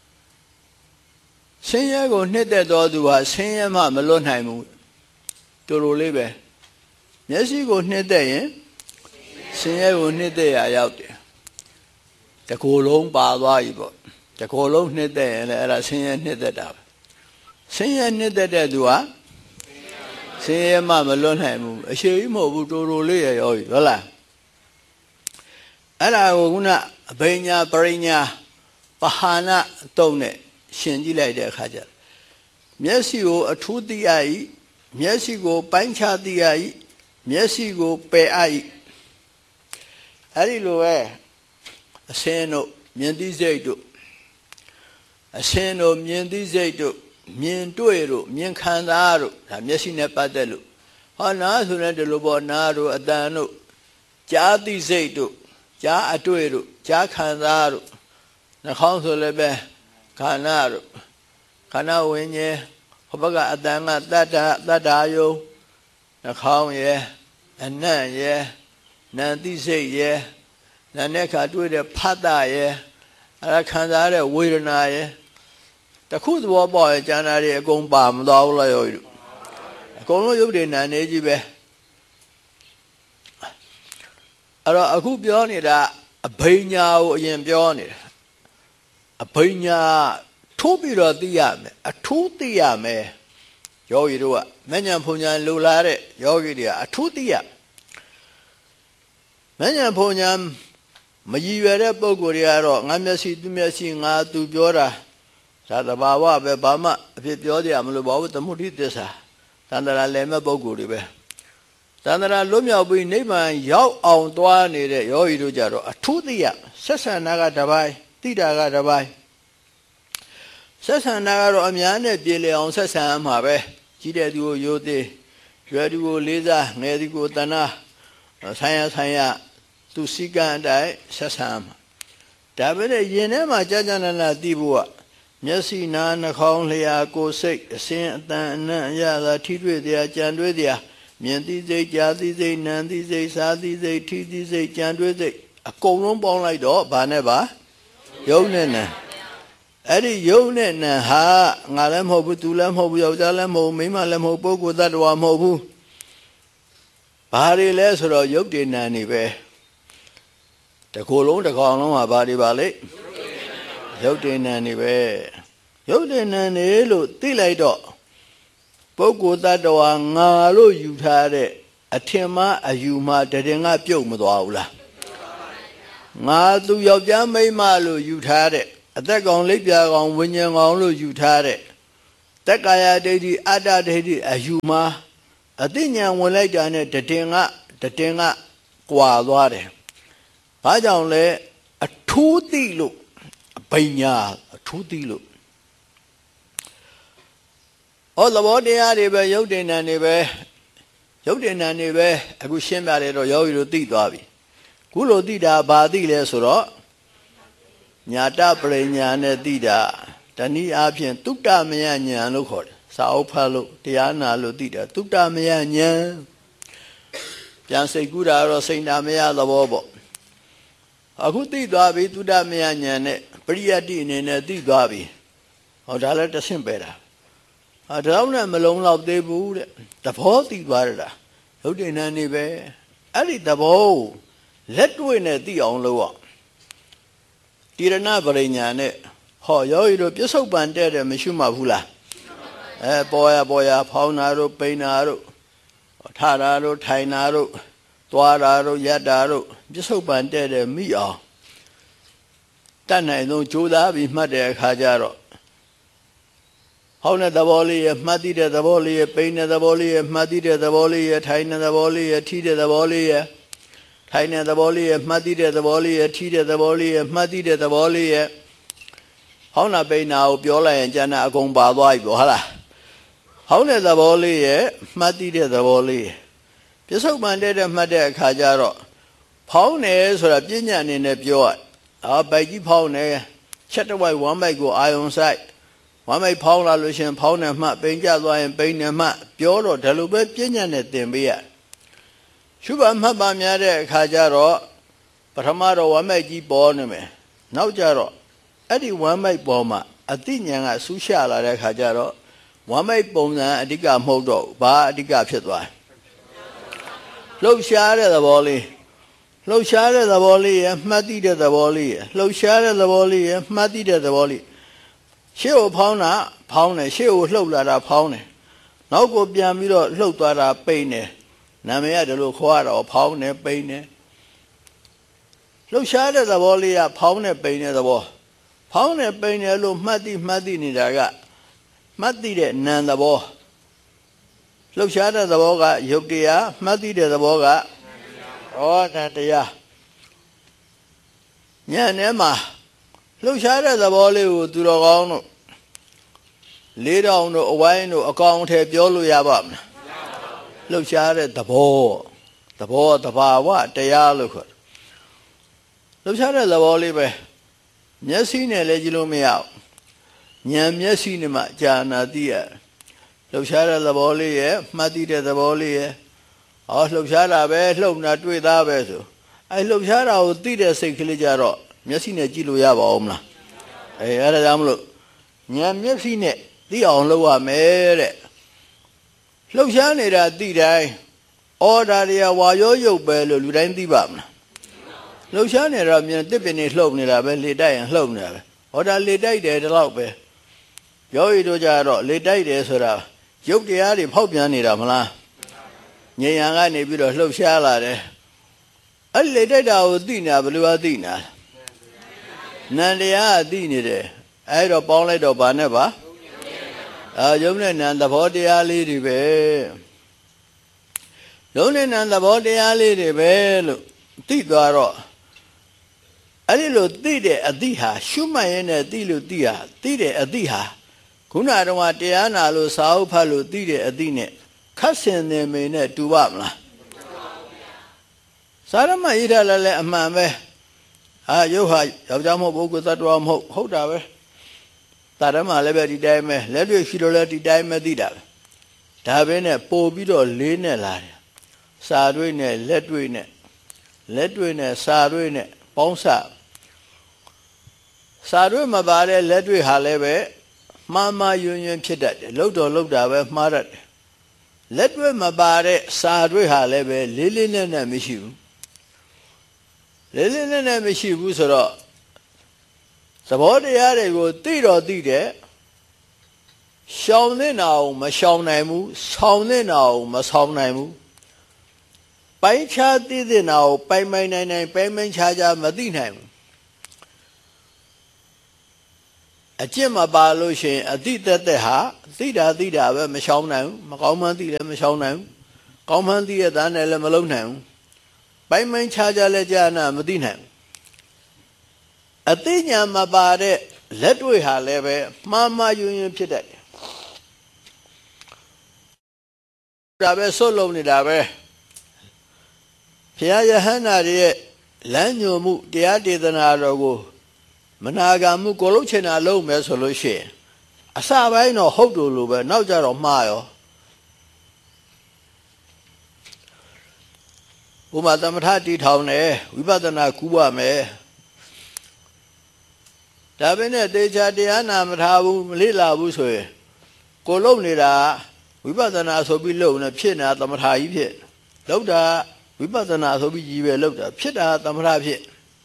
A: ဆင်းရဲကိုနှစ်သက်တော်သူဟာဆင်းရဲမှမလွတ်နိုင်ဘူးတူတူလေးပဲမျက်စိကိုနှစ်သက်ရင်ဆင်းရဲကိုနှစ်သက်ရာရောက်တယ်တကိုယ်လုံးပါသွားပြီပေါ့တကိုယ်လုံးနှစ်သက်ရင်လည်းအဲ့ဒါဆင်းရဲနှစ်သက်တာပဲဆင်းရဲနှစ်သက်တဲ့သူဟာဆင်းရဲမှမလွတ်နိုင်ဘူးအရှိကြီးမဟုတ်ဘူးတူတူလေးရရောပြီဟုတ်လားအဲ့ဒါကိုခုနအဘိညာပရိညာပဟာနာတုံးနဲ့ရှင်ကြည့်လိုက်တဲ့အခါကျမျက်စိကိုအထူးသိရ၏မျက်စိကိုပိုင်းခြားသိရ၏မျက်စိကိုပယ်အပ်၏အဲ့ဒီလိုပဲအစင်းတို့မြင်သိစိတ်တို့အစင်းတို့မြင်သိစိတ်တို့မြင်တွေ့တို့မြင်ခံစားတို့ဒါမျက်စိနဲ့ပတ်သက်လို့ဟောနာဆိုတဲ့ဒီလိုပေါ့နာတို့အတန်တို့ကြားသိစိတ်တို့ကြားအတွေ့တို့ကြားခံစားတို့နှာခေါင်းဆိုလည်းပဲခန္ဓာတို့ခန္ဓာဝိညာဉ်ဟောဘကအတန်ကတတ္တာယုံနှာခေါင်းရဲ့အနံ့ရဲ့နာသိစိတ်ရဲ့နာနဲ့ခါတွေ့တဲ့ဖတ်တာရဲ့အဲ့ဒါခံစားတဲ့ဝေဒနာရဲ့တခုသဘောပေါက်ရဲ့ကျန်တာတွေအကုန်ပါမသွားဘူးလားယောဂီတို့အကုန်လုံးရုပ်တွေနာနေကြီးပဲအဲ့တော့အခုပြောနေတာအဘိညာကိုအရင်ပြောနေတာအဘိညာထိုးပြီးတော့သိရမယ်အထူးသိရမယ်ယောဂီတို့ကမဉ္ဇဉ်ဖုန်ညာလိုလားတဲ့ယောဂီတွေကအထူးသိရ Many Ponyam Mayiwere Pogoriaro, Namesi, Dumesi, Nga, Tu Biora, Sadabawa, Bama, Piodia, Amuluba, the Muditesa, Tandara Lema Boguribe. Tandara Lumia, we name Yao on Duane, Yoidu Jaro, a 2 dia, Sessa Naga Dabai, Tida Dabai. Sessa Nagaro Amiane, Dele on Sessam Habe, Gidedu Yode, Juadu Liza, Medigo Dana, Saya, to Siga and I, Sessam. David Yenema Jajana Dibua, Messi Nana Konlia, go sick, Saint Yala, Tidria, Jandria, Mienti, Jadi, Nandi, Sadi, Tidi, Jandre, a column bone like dog, Baneva, Yonen. Eddie Yonen, ha, Nalam Hobu, Tulam Hobu, Yodalam Ho, Mima Lam Hobu, that one Hobu. Bari less or Yokdi Nanibe. The colon, the column, a body valley. Yokdi Nanibe. Yokdi Nanilu, Tilaido. Pogo that one, Nalo, you had it. A Tima, a Yuma, the Dinga Piomadoula. Nadu Yojame Malu, you had it. A deck on Libya on Winyang on you had it. That guy had Ada Dedi, a Yuma. A Dinya will lay down it, the Tinga, Guadare. I don't lay a 2D look, a panya, a 2D look. All the body are ever Yodin and ever Yodin and ever a good shame at it or Yodu Didavi. Gulo Dida Badi Lesoro Nyata Prenyana Dida, Tani Apian, Tukta Mayanya Lukot, Sao Paulo, Tiana Ludida, Tukta Mayanya Janse Gura, Saint Amea the Bobo. A good Didavi, Tuda Mayanya, Priadin in a Didavi, or Dalata Simpera. A drown and Malone of the Wood, the 40 Guarda, Udin anyway, Ali the bow, let win a the on lower. Tirana Varignane, Ho Yoido, Piso Banded and Mishuma Hula. Boya, Paunaro, Painaro, Tararo, Tainaro, Tuararo, Yadaro, Piso Banded and Mia. Tana no Juda, with Mother Hajaro. Hona the volley, Madida the volley, Paina the volley, Madida the volley, Taina the volley, Tida the volley. Taina the volley, Madida the volley, Tida the volley, Madida the volley. Hona Bay now, Biola and Jana Gomba Bohala. Hona the volley, Madida the volley. Piso Manded and Made Kajaro. Pawnes or a Binyan in a Bioa. Our baggy Pawne, Chataway one may go eye on sight. One may Paula Lucian Pawna Mat, Benja and Bain Mat, Bioro, Telube, Binyan at them beer. Shubam Habam Yade Kajaro, but Hamaro one may keep born me. Now Jaro, Eddie one may bomber, a thin young at Sushala Kajaro, one may bomber a digam hodo, ba digap shetwa. Low share the volley. Low share the volley, Madida the volley. Low share the volley, Madida the volley. Sheo Pauna, Sheo Lowla Paune. Now go Biamiro, Lowdara Paine. Namea the Loquara or Paune Paine. Low share the volley, Paune Paine the war. Paune Paine, low Madi Nidaga. Madi Nan the war. Low share the Boga, Yogia, Madi the Boga. Oh, that ya. Yanema. Look share the volley would do the later on the wine or account have Yolu Yabam. Look share the ball, the bar, what they are look. Look share the volley by Yasina Legilo me out. Yam Yasinima, Jana dear. Look share the volley, Matida the volley. Oh, look share look not with our vessel. I look share out Tida Sekilijaro. Yasina Gilu Yaba Omna. A Adamlo. Yam Yasine, the on lower mere. Lojanera did I. Or Daria Wayo Bello Lurendi Bam. Lojanera mean dipping his low near belly die and low never. Or that lay die there the lobe. Yoido Jaro, lay die there, sir. Joke the Adi Popianira Mala. Yanga Nebula Low Shala. အဲ့လေတိုက်တာကိုသိနေတာဘယ်လိုအသိနေတာနန္တရားအသိနေတယ်အဲ့တော့ပေါင်းလိုက်တော့ဗာနဲ့ပါယုံနဲ့နံသဘောတရားလေးတွေပဲယုံနဲ့နံသဘောတရားလေးတွေပဲလို့သိသွားတော့အဲ့ဒီလိုသိတဲ့အသိဟာရှုမှတ်ရင်းနဲ့သိလို့သိဟာသိတဲ့အသိဟာခုနကတော့တရားနာလို့စာအုပ်ဖတ်လို့သိတဲ့အသိနဲ့ခတ်ဆင်နေမင်းနဲ့တူပါမလားစာရမဣဒလာလည်းအမှန်ပဲယုတ်ဟာယောက်ျားမဟုတ်ပုဂ္ဂိုလ်သတ္တဝါမဟုတ်ဟုတ်တာပဲသာရမလည်းပဲဒီတိုင်းပဲလက်တွေ့ရှိလို့လည်းဒီတိုင်းပဲသိတာပဲဒါပဲနဲ့ပို့ပြီးတော့လေးနဲ့လာတယ်စာတွေ့နဲ့လက်တွေ့နဲ့စာတွေ့နဲ့ပေါင်းစစာတွေ့မပါတဲ့လက်တွေ့ဟာလည်းပဲမှားမှားယွင်းယွင်းဖြစ်တတ်တယ်လှုပ်တော့လှုပ်တာပဲမှားတတ်တယ်လက်တွေ့မပါတဲ့စာတွေ့ဟာလည်းပဲလေးလေးနဲ့နဲ့မရှိဘူးလေးလေးနဲ့နဲ့မရှိဘူးဆိုတော့သဘောတရားတွေကိုသိတော့သိတယ်ရှောင်နေတာအောင်မရှောင်နိုင်ဘူးဆောင်းနေတာအောင်မဆောင်းနိုင်ဘူးပိုင်းခြားသိနေတာကိုပိုင်ခြားခြားမသိနိုင်ဘူးအကျင့်မပါလို့ရှိရင်အသိသက်သက်ဟာသိတာပဲမရှောင်နိုင်ဘူးမကောင်းမှန်းသိလည်းမရှောင်နိုင်ဘူးကောင်းမှန်းသိရတဲ့နဲ့လည်းမလုံးနိုင်ဘူးပိုင်ခြားခြားလည်းကြာနာမသိနိုင်ဘူးအသိဉာဏ်မပါတဲ့လက်တွေ့ဟာလည်းပဲမှားမှားယွင်းယွင်းဖြစ်တတ်တယ်ဒါပဲဆွတ်လုံးနေတာပဲဘုရားယဟန္တာရဲ့လမ်းညွှန်မှုတရားဒေသနာတော်ကိုမနာဂမှုကိုလုံးချင်တာလုံးမယ်ဆိုလို့ရှိရင်အစပိုင်းတော့ဟုတ်တယ်လို့ပဲနောက်ကြတော့မှားရောဥပမာသမထတီထောင်တယ်ဝိပဿနာကူးရမယ်ဒါပဲနဲ့တေချာတရားနာမထားဘူးမလေ့လာဘူးဆိုရင်ကိုလုံးနေတာဝိပဿနာဆိုပြီးလုံနေဖြစ်နေတာသမထကြီးဖြစ်လောက်တာဝိပဿနာဆိုပြီးကြီးပဲလောက်တာဖြစ်တာသမထဖြစ်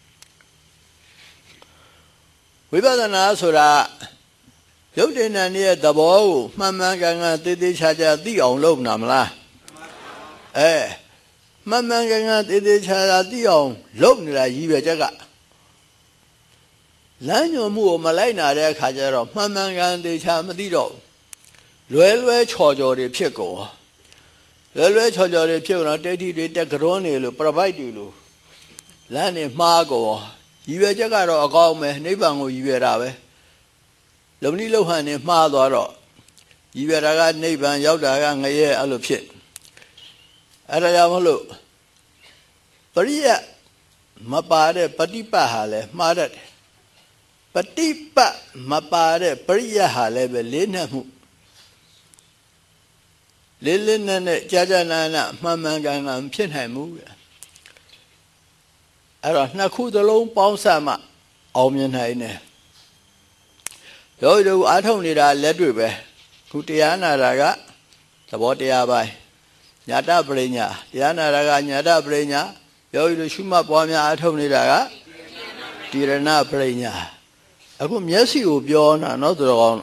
A: ဝိပဿနာဆိုတာယုတ်တင်တဲ့ရဲ့သဘောကိုမှန်မှန်ကန်ကန်သေးသေးချာချာသိအောင်လုပ်နာမလားမှန်မှန်ကန်ကန်သေးသေးချာချာသိအောင်လုပ်နေတာကြီးပဲချက်ကလမ်းညွှန်မှုကိုမလိုက်နာတဲ့အခါကျတော့မှန်မှန်ကန်သေးချာမသိတော့လွဲချော်တွေဖြစ်ကုန်လွဲချော်တွေဖြစ်တော့တိဋ္ဌိတွေတက်ကရွန်းတွေလို့ပြပိုက်တွေလို့လမ်းနေမှားကုန်ရည်ရွယ်ချက်ကတော့အကောင်းပဲနိဗ္ဗာန်ကိုရည်ရွယ်တာပဲလုံနီးလုံဟန်နေမှားသွားတော့ရည်ရွယ်တာကနိဗ္ဗာန်ရောက်တာကငရဲအဲ့လိုဖြစ်အဲ့ဒါကြောင့်မလို့ပရိယမပါတဲ့ပฏิပတ်ဟာလည်းမှားတတ်တယ်ပฏิပတ်မပါတဲ့ပရိယဟာလည်းပဲလေးနက်မှုလေးနဲ့ကြာနာမှန်မှန်ကန်ကန်ဖြစ်နိုင်မှုအဲ့တော့နှစ်ခုသလုံးပေါင်းစပ်မှအောင်မြင်နိုင်တယ်တို့အားထုတ်နေတာလက်တွေ့ပဲခုတရားနာတာကသဘောတရားပိုင်းညာတပရိညာတရားနာတာကညာတပရိညာယောဂီတို့ရှုမှတ်ပွားများအားထုတ်နေတာကတိရဏပရိညာအခုမျက်စိကိုပြောတာနော်သူတော်ကောင်း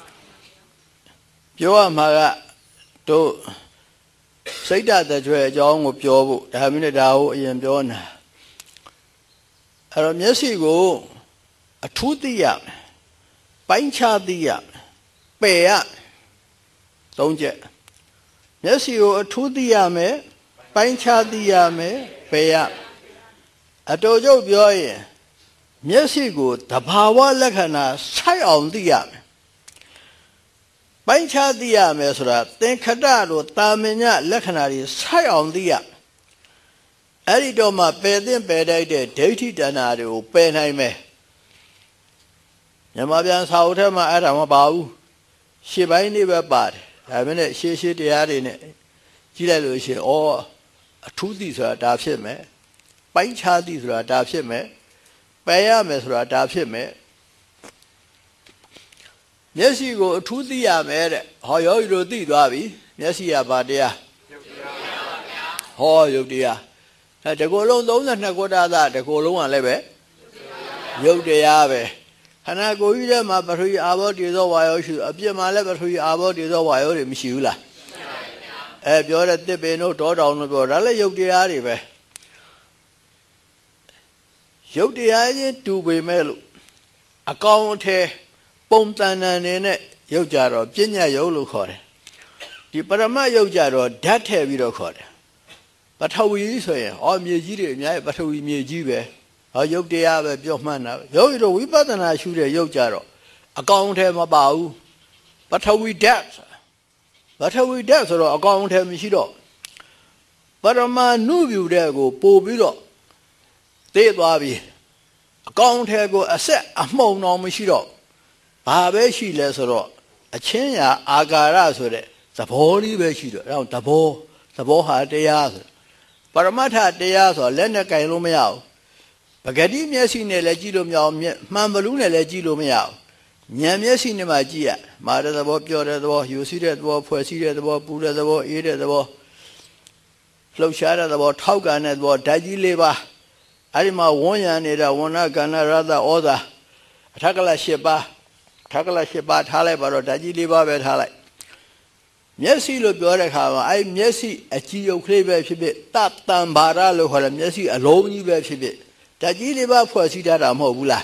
A: ပြောရမှာကတို့စိတ်ဓာတ်ကြွယ်အကြောင်းကိုပြောဖို့ဒါမျိုးနဲ့ဒါကိုအရင်ပြောနေတာအဲ့တော့မျက်စိကိုအထူးသိရပိုင်းခြားသိရပယ်ရသုံးချက်မျက်စိကိုအထူးသိရမယ်ပိုင်းခြားသိရမယ်ပယ်ရအတူတူပြောရင်မျက်စိကိုသဘာဝလက္ခဏာဆိုင်အောင်သိရမယ်ပိုင်းခြားသိရမယ်ဆိုတာသင်္ခတတို့တာမညလက္ခဏာတွေဆိုင်အောင်သိရအဲ့ဒီတော့မှပယ်သင့်ပယ်တတ်တဲ့ဒိဋ္ဌိတဏှာတွေကိုပယ်နိုင်မယ်မြန်မာပြန်စာအုပ်ထဲမှာအဲ့ဒါမပါဘူးရှေ့ပိုင်းနေပဲပါတယ်ဒါပေမဲ့ရှေ့တရားတွေနဲ့ကြည့်လိုက်လို့ရှိရင်အထူးသိဆိုတာဒါဖြစ်မယ်ပိုင်းခြားသိဆိုတာဒါဖြစ်မယ်ပယ်ရမယ်ဆိုတာဒါဖြစ်မယ်မျက်စိကိုအထူးသိရမယ်တဲ့ဟောယောဂီတို့သိသွားပြီမျက်စိကဘာတရားဟောယုတ်တရားတကူလုံး32ခုတာတကူလုံးကလည်းပဲယုတ်တရားပဲခန္ဓာကိုယ်ကြီးထဲမှာပထဝီအာဘောတေဇောဝါယောရှိအပြစ်မှာလည်းပထဝီအာဘောတေဇောဝါယောတွေမရှိဘူးလားပြောတဲ့တစ်ပင်တို့တောတောင်တို့ပြောဒါလည်းယုတ်တရားတွေပဲရုပ်တရားချင်းတူပေမဲ့လို့အကောင်အထည်ပုံတန်တန်နဲ့ရုပ်ကြတော့ပညာရုပ်လို့ခေါ်တယ်ဒီပရမတ်ရုပ်ကြတော့ဓာတ်ထည့်ပြီးတော့ခေါ်တယ်ပထဝီဆိုရင်မြေကြီးတွေအများကြီးပထဝီမြေကြီးပဲရုပ်တရားပဲပြောမှန်းတာရုပ်ရဝိပဿနာရှုတဲ့ရုပ်ကြတော့အကောင်အထည်မပါဘူးပထဝီဓာတ်ဆိုတော့အကောင်အထည်မရှိတော့ပရမနုပြူတဲ့ကိုပို့ပြီးတော့သိသွားပြီအကောင်အထည်ကိုအဆက်အမှုံတော်မရှိတော့ဘာပဲရှိလဲဆိုတော့အချင်းရာအာကာရဆိုတဲ့သဘောလေးပဲရှိတော့အဲဒါသဘောဟာတရားဆိုပရမတ္ထတရားဆိုလက်နဲ့ကင်လို့မရဘူးပဂတိမျက်စိနဲ့လည်းကြည့်လို့မရအောင်မှန်ဘလူးနဲ့လည်းကြည့်လို့မရအောင်ဉာဏ်မျက်စိနဲ့မှကြည့်ရမာတဲ့သဘောပြောတဲ့သဘောယူစီးတဲ့သဘောဖွဲ့စည်းတဲ့သဘောပူတဲ့သဘောအေးတဲ့သဘောလှုပ်ရှားတဲ့သဘောထောက်ကန်တဲ့သဘောဓာတ်ကြီး၄ပါးအဲ့ဒီမှာဝန်းရံနေတာဝဏ္ဏကဏ္ဍရသဩဇာအထက်ကလ၈ပါးထားလိုက်ပါတော့ဓာတ်ကြီး၄ပါးပဲထားလိုက်မျက်စိလို့ပြောတဲ့အခါမှာအဲ့မျက်စိအကြည့်ရုပ်ကလေးပဲဖြစ်ဖြစ်တတံဘာရလို့ခေါ်တယ်မျက်စိအလုံးကြီးပဲဖြစ်ဖြစ်ဓာတ်ကြီး၄ပါးဖွဲ့စည်းထားတာမဟုတ်ဘူးလား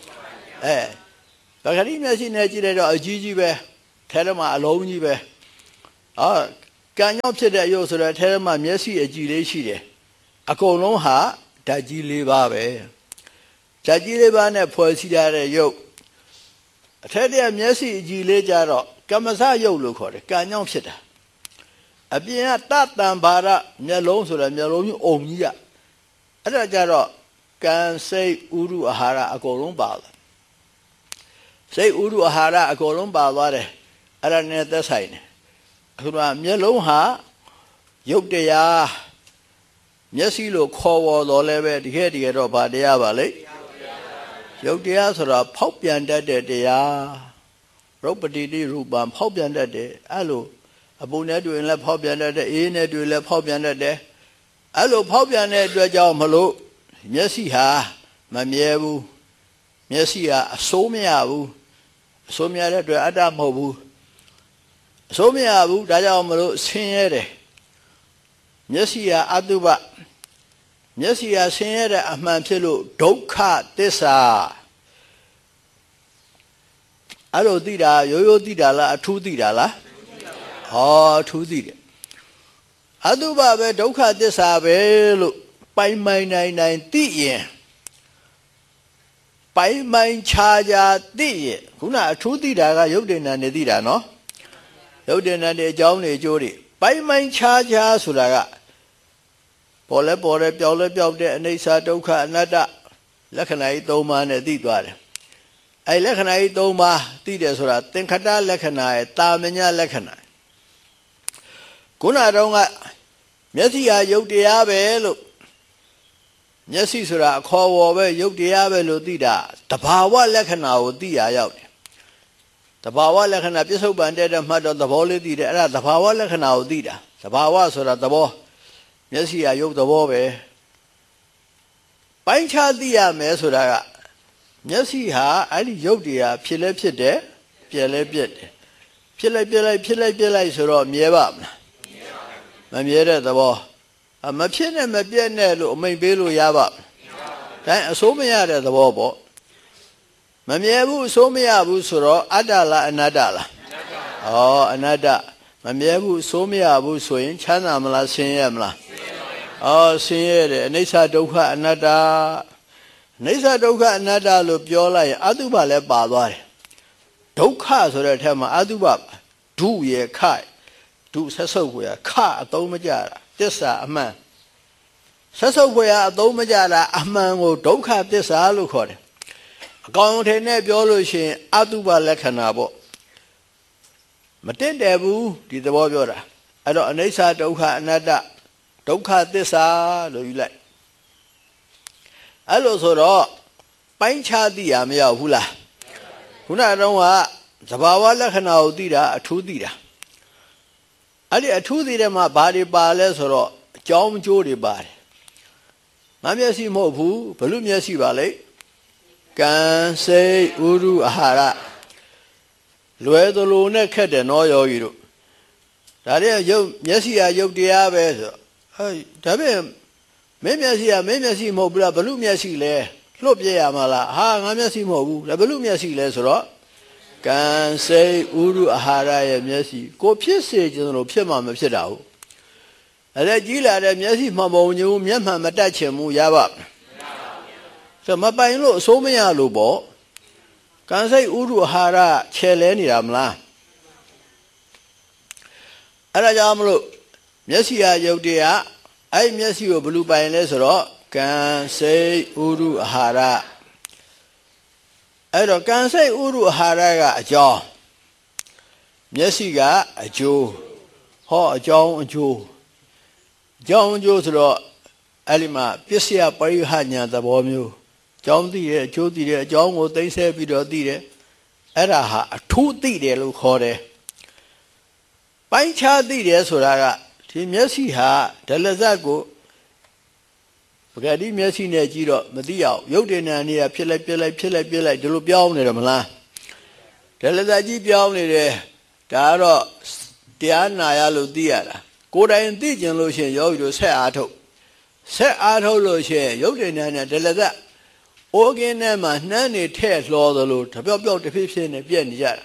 A: ပဂတိမျက်စိနဲ့ကြည့်လိုက်တော့အကြီးကြီးပဲထဲထဲမှာအလုံးကြီးပဲကံကြောင့်ဖြစ်တဲ့ရုပ်ဆိုတော့ထဲထဲမှာမျက်စိအကြည့်လေးရှိတယ်အကုန်လုံးဟာဓာတ်ကြီး၄ပါးပဲဓာတ်ကြီး၄ပါးနဲ့ဖွဲ့စည်းထားတဲ့ရုပ်အထက်တည်းမျက်စိအကြည့်လေးကြတော့ကမ္မစရုပ်လို့ခေါ်တယ်ကံကြောင့်ဖြစ်တာအပြင်ကတတံဘာရမျက်လုံးဆိုတော့မျက်လုံးကြီးအုံကြီးအဲ့ဒါကြတော့ကံစိတ်ဥရုအာဟာရအကုန်လုံးပါသွားစိတ်ဥရုအာဟာရအကုန်လုံးပါသွားတယ်အဲ့ဒါနဲ့သက်ဆိုင်တယ်အခုကမျက်လုံးဟာရုပ်တရားမျက်စိလို့ခေါ်ဝေါ်တော်လဲပဲတကယ်တော့ဘာတရားပါလဲရုပ်တရားဆိုတာဖောက်ပြန်တတ်တဲ့တရားရုပ်ပတိတိရူပံဖောက်ပြန်တတ်တယ်အဲ့လိုအပုံနဲ့တွေ့ရင်လည်းဖောက်ပြန်တတ်တယ်အေးနဲ့တွေ့လည်းဖောက်ပြန်တတ်တယ်အဲ့လိုဖောက်ပြန်တဲ့အတွက်ကြောင့်မလို့မျက်စိဟာမမြဲဘူးမျက်စိဟာအစိုးမရဘူးအစိုးမရတဲ့အတွက်အတ္တမဟုတ်ဘူးအစိုးမရဘူးဒါကြောင့်မလို့ဆင်းရဲတယ်မျက်စိဟာအတုပမျက်စိဟာဆင်းရဲတဲ့အမှန်ဖြစ်လို့ဒုက္ခသစ္စာအဲ့လိုသိတာရိုးရိုးသိတာလားအထူးသိတာလားအထူးသိတယ်အတုပပဲဒုက္ခသစ္စာပဲလို့ပိုင်မိုင်နိုင်သိရင်ပိုင်မိုင်ခြားသိရင်ခုနအထူးသိတာကရုပ်တဏ္ဍာနေသိတာနော်ရုပ်တဏ္ဍာနေအကြောင်းတွေအကျိုးတွေပိုင်မိုင်ခြားဆိုတာကပေါ်လဲပြောက်လဲပြောက်တဲ့အနိစ္စဒုက္ခအနတ္တလက္ခဏာကြီး၃ပါးနဲ့သိသွားတယ်အဲ့လက္ခဏာကြီး၃ပါးသိတယ်ဆိုတာသင်္ခတလက္ခဏာရဲ့တာမညလက္ခဏာခုနတော့ကမျက်စိဟာရုပ်တရားပဲလို့မျက်စိဆိုတာအခေါ်ဝေါ်ပဲရုပ်တရားပဲလို့သိတာတဘာဝလက္ခဏာကိုသိရရောက်တယ်တဘာဝလက္ခဏာပြစ္ဆုတ်ပန်တဲ့မှတ်တော့သဘောလေးသိတယ်အဲ့ဒါတဘာဝလက္ခဏာကိုသိတာတဘာဝဆိုတာသဘောမျက်စိဟာရုပ်သဘောပဲပိုင်းခြားသိရမယ်ဆိုတာကမျက်စိဟာအဲ့ဒီရုပ်တရားဖြစ်လဲဖြစ်တယ်ပြက်လဲပြက်တယ်ဖြစ်လိုက်ဆိုတော့မြဲပါမလားမမြဲတဲ့သဘောမဖြစ်နဲ့မပြက်နဲ့လို့အမိန့်ပေးလို့ရပါဒါအစိုးမရတဲ့သဘောပေါ့မမြဲဘူးအစိုးမရဘူးဆိုတော့အတ္တလားအနတ္တလားအနတ္တမမြဲဘူးအစိုးမရဘူးဆိုရင်ချမ်းသာမလားဆင်းရဲမလားဆင်းရဲတယ်အနိစ္စဒုက္ခအနတ္တအနိစ္စဒုက္ခအနတ္တလို့ပြောလိုက်ရင်အတုပလည်းပါသွားတယ်ဒုက္ခဆိုတဲ့အထက်မှာအတုပဒုရခဒုဆက်ဆုပ်ကိုရခအသုံးမကြတာသစ္စာအမှန်ဆက်ဆုပ်ကိုရအသုံးမကြတာအမှန်ကိုဒုက္ခသစ္စာလို့ခေါ်တယ်အကောင်ထည်နဲ့ပြောလို့ရှိရင်အတုပလက္ခဏာပေါ့မတင့်တယ်ဘူးဒီသဘောပြောတာအဲ့တော့အနိစ္စဒုက္ခအနတ္တဒုက္ခသစ္စာလို့ယူလိုက်အဲ့လိုဆိုတော့ပိုင်းခြားသိရမရောက်ဘူးလားခုနကတော့ကသဘာဝလက္ခဏာကိုသိတာအထူးသိတာအဲ့ဒီအထူးသိတဲ့မှာဘာတွေပါလဲဆိုတော့အကြောင်းအကျိုးတွေပါတယ်ငါမျက်စိမဟုတ်ဘူးဘလူမျက်စိပါလေကံစိတ်ဥရုအာဟာရလွယ်သလိုနဲ့ခက်တယ်နော်ယောဂီတို့ဒါတွေရုပ်မျက်စိကရုပ်တရားပဲဆိုဒါပေမဲ့မင်းမျက်စိကမင်းမျက်စိမဟုတ်ဘူးလားဘလူမျက်စိလဲလွတ်ပြရမှာလားဟာငါမျက်စိမဟုတ်ဘူးဘယ်လိုမျက်စိလဲဆိုတော့ကံစိတ်ဥရုအာဟာရရဲ့မျက်စိကိုဖြစ်စေခြင်းလို့ဖြစ်မှမဖြစ်တာဟုတ်အဲ့ဒါကြီးလာတဲ့မျက်စိမှမပုံညူမျက်မှန်မတတ်ချင်ဘူးရပါဆိုမပိုင်လို့အစိုးမရလို့ပေါ့ကံစိတ်ဥရုအာဟာရခြေလဲနေတာမလားအဲ့ဒါကြောင့်မလို့မျက်စိဟာယုတ်တရားအဲ့မျက်စိကိုဘယ်လိုပိုင်လဲဆိုတော့ကံစိတ်ဥရုအာဟာရအဲ့တော့ကံစိတ်ဥရုအာဟာရကအကြောင်းမျက်စိကအကျိုးဟောအကြောင်းအကျိုးဆိုတော့အဲ့ဒီမှာပစ္စယပရိဟညာသဘောမျိုးအကြောင်းသိတယ်အကျိုးသိတယ်အကြောင်းကိုသိဆဲပြီးတော့သိတယ်အဲ့ဒါဟာအထူးသိတယ်လို့ခေါ်တယ်ပိုင်းခြားသိတယ်ဆိုတာကဒီမျက်စိဟာဒလဇတ်ကိုပဂတိမျက်စိနဲ့ကြည့်တော့မသိအောင်ရုပ်တဏ္ဍာနေရဖြစ်လိုက်ဒီလိုပြောင်းနေတယ်မလားဒလဇတ်ကြီးပြောင်းနေတယ်ဒါကတော့တရားနာရလို့သိရတာကိုယ်တိုင်သိကျင်လို့ရှိရင်ယောဂီတို့ဆက်အားထုတ်လို့ရှိရင်ရုပ်တဏ္ဍာနဲ့ဒလဇတ်အိုးကင်းထဲမှာနှမ်းနေထဲ့လှော်သလိုတပြော့တစ်ဖြည်းနဲ့ပြက်နေကြတာ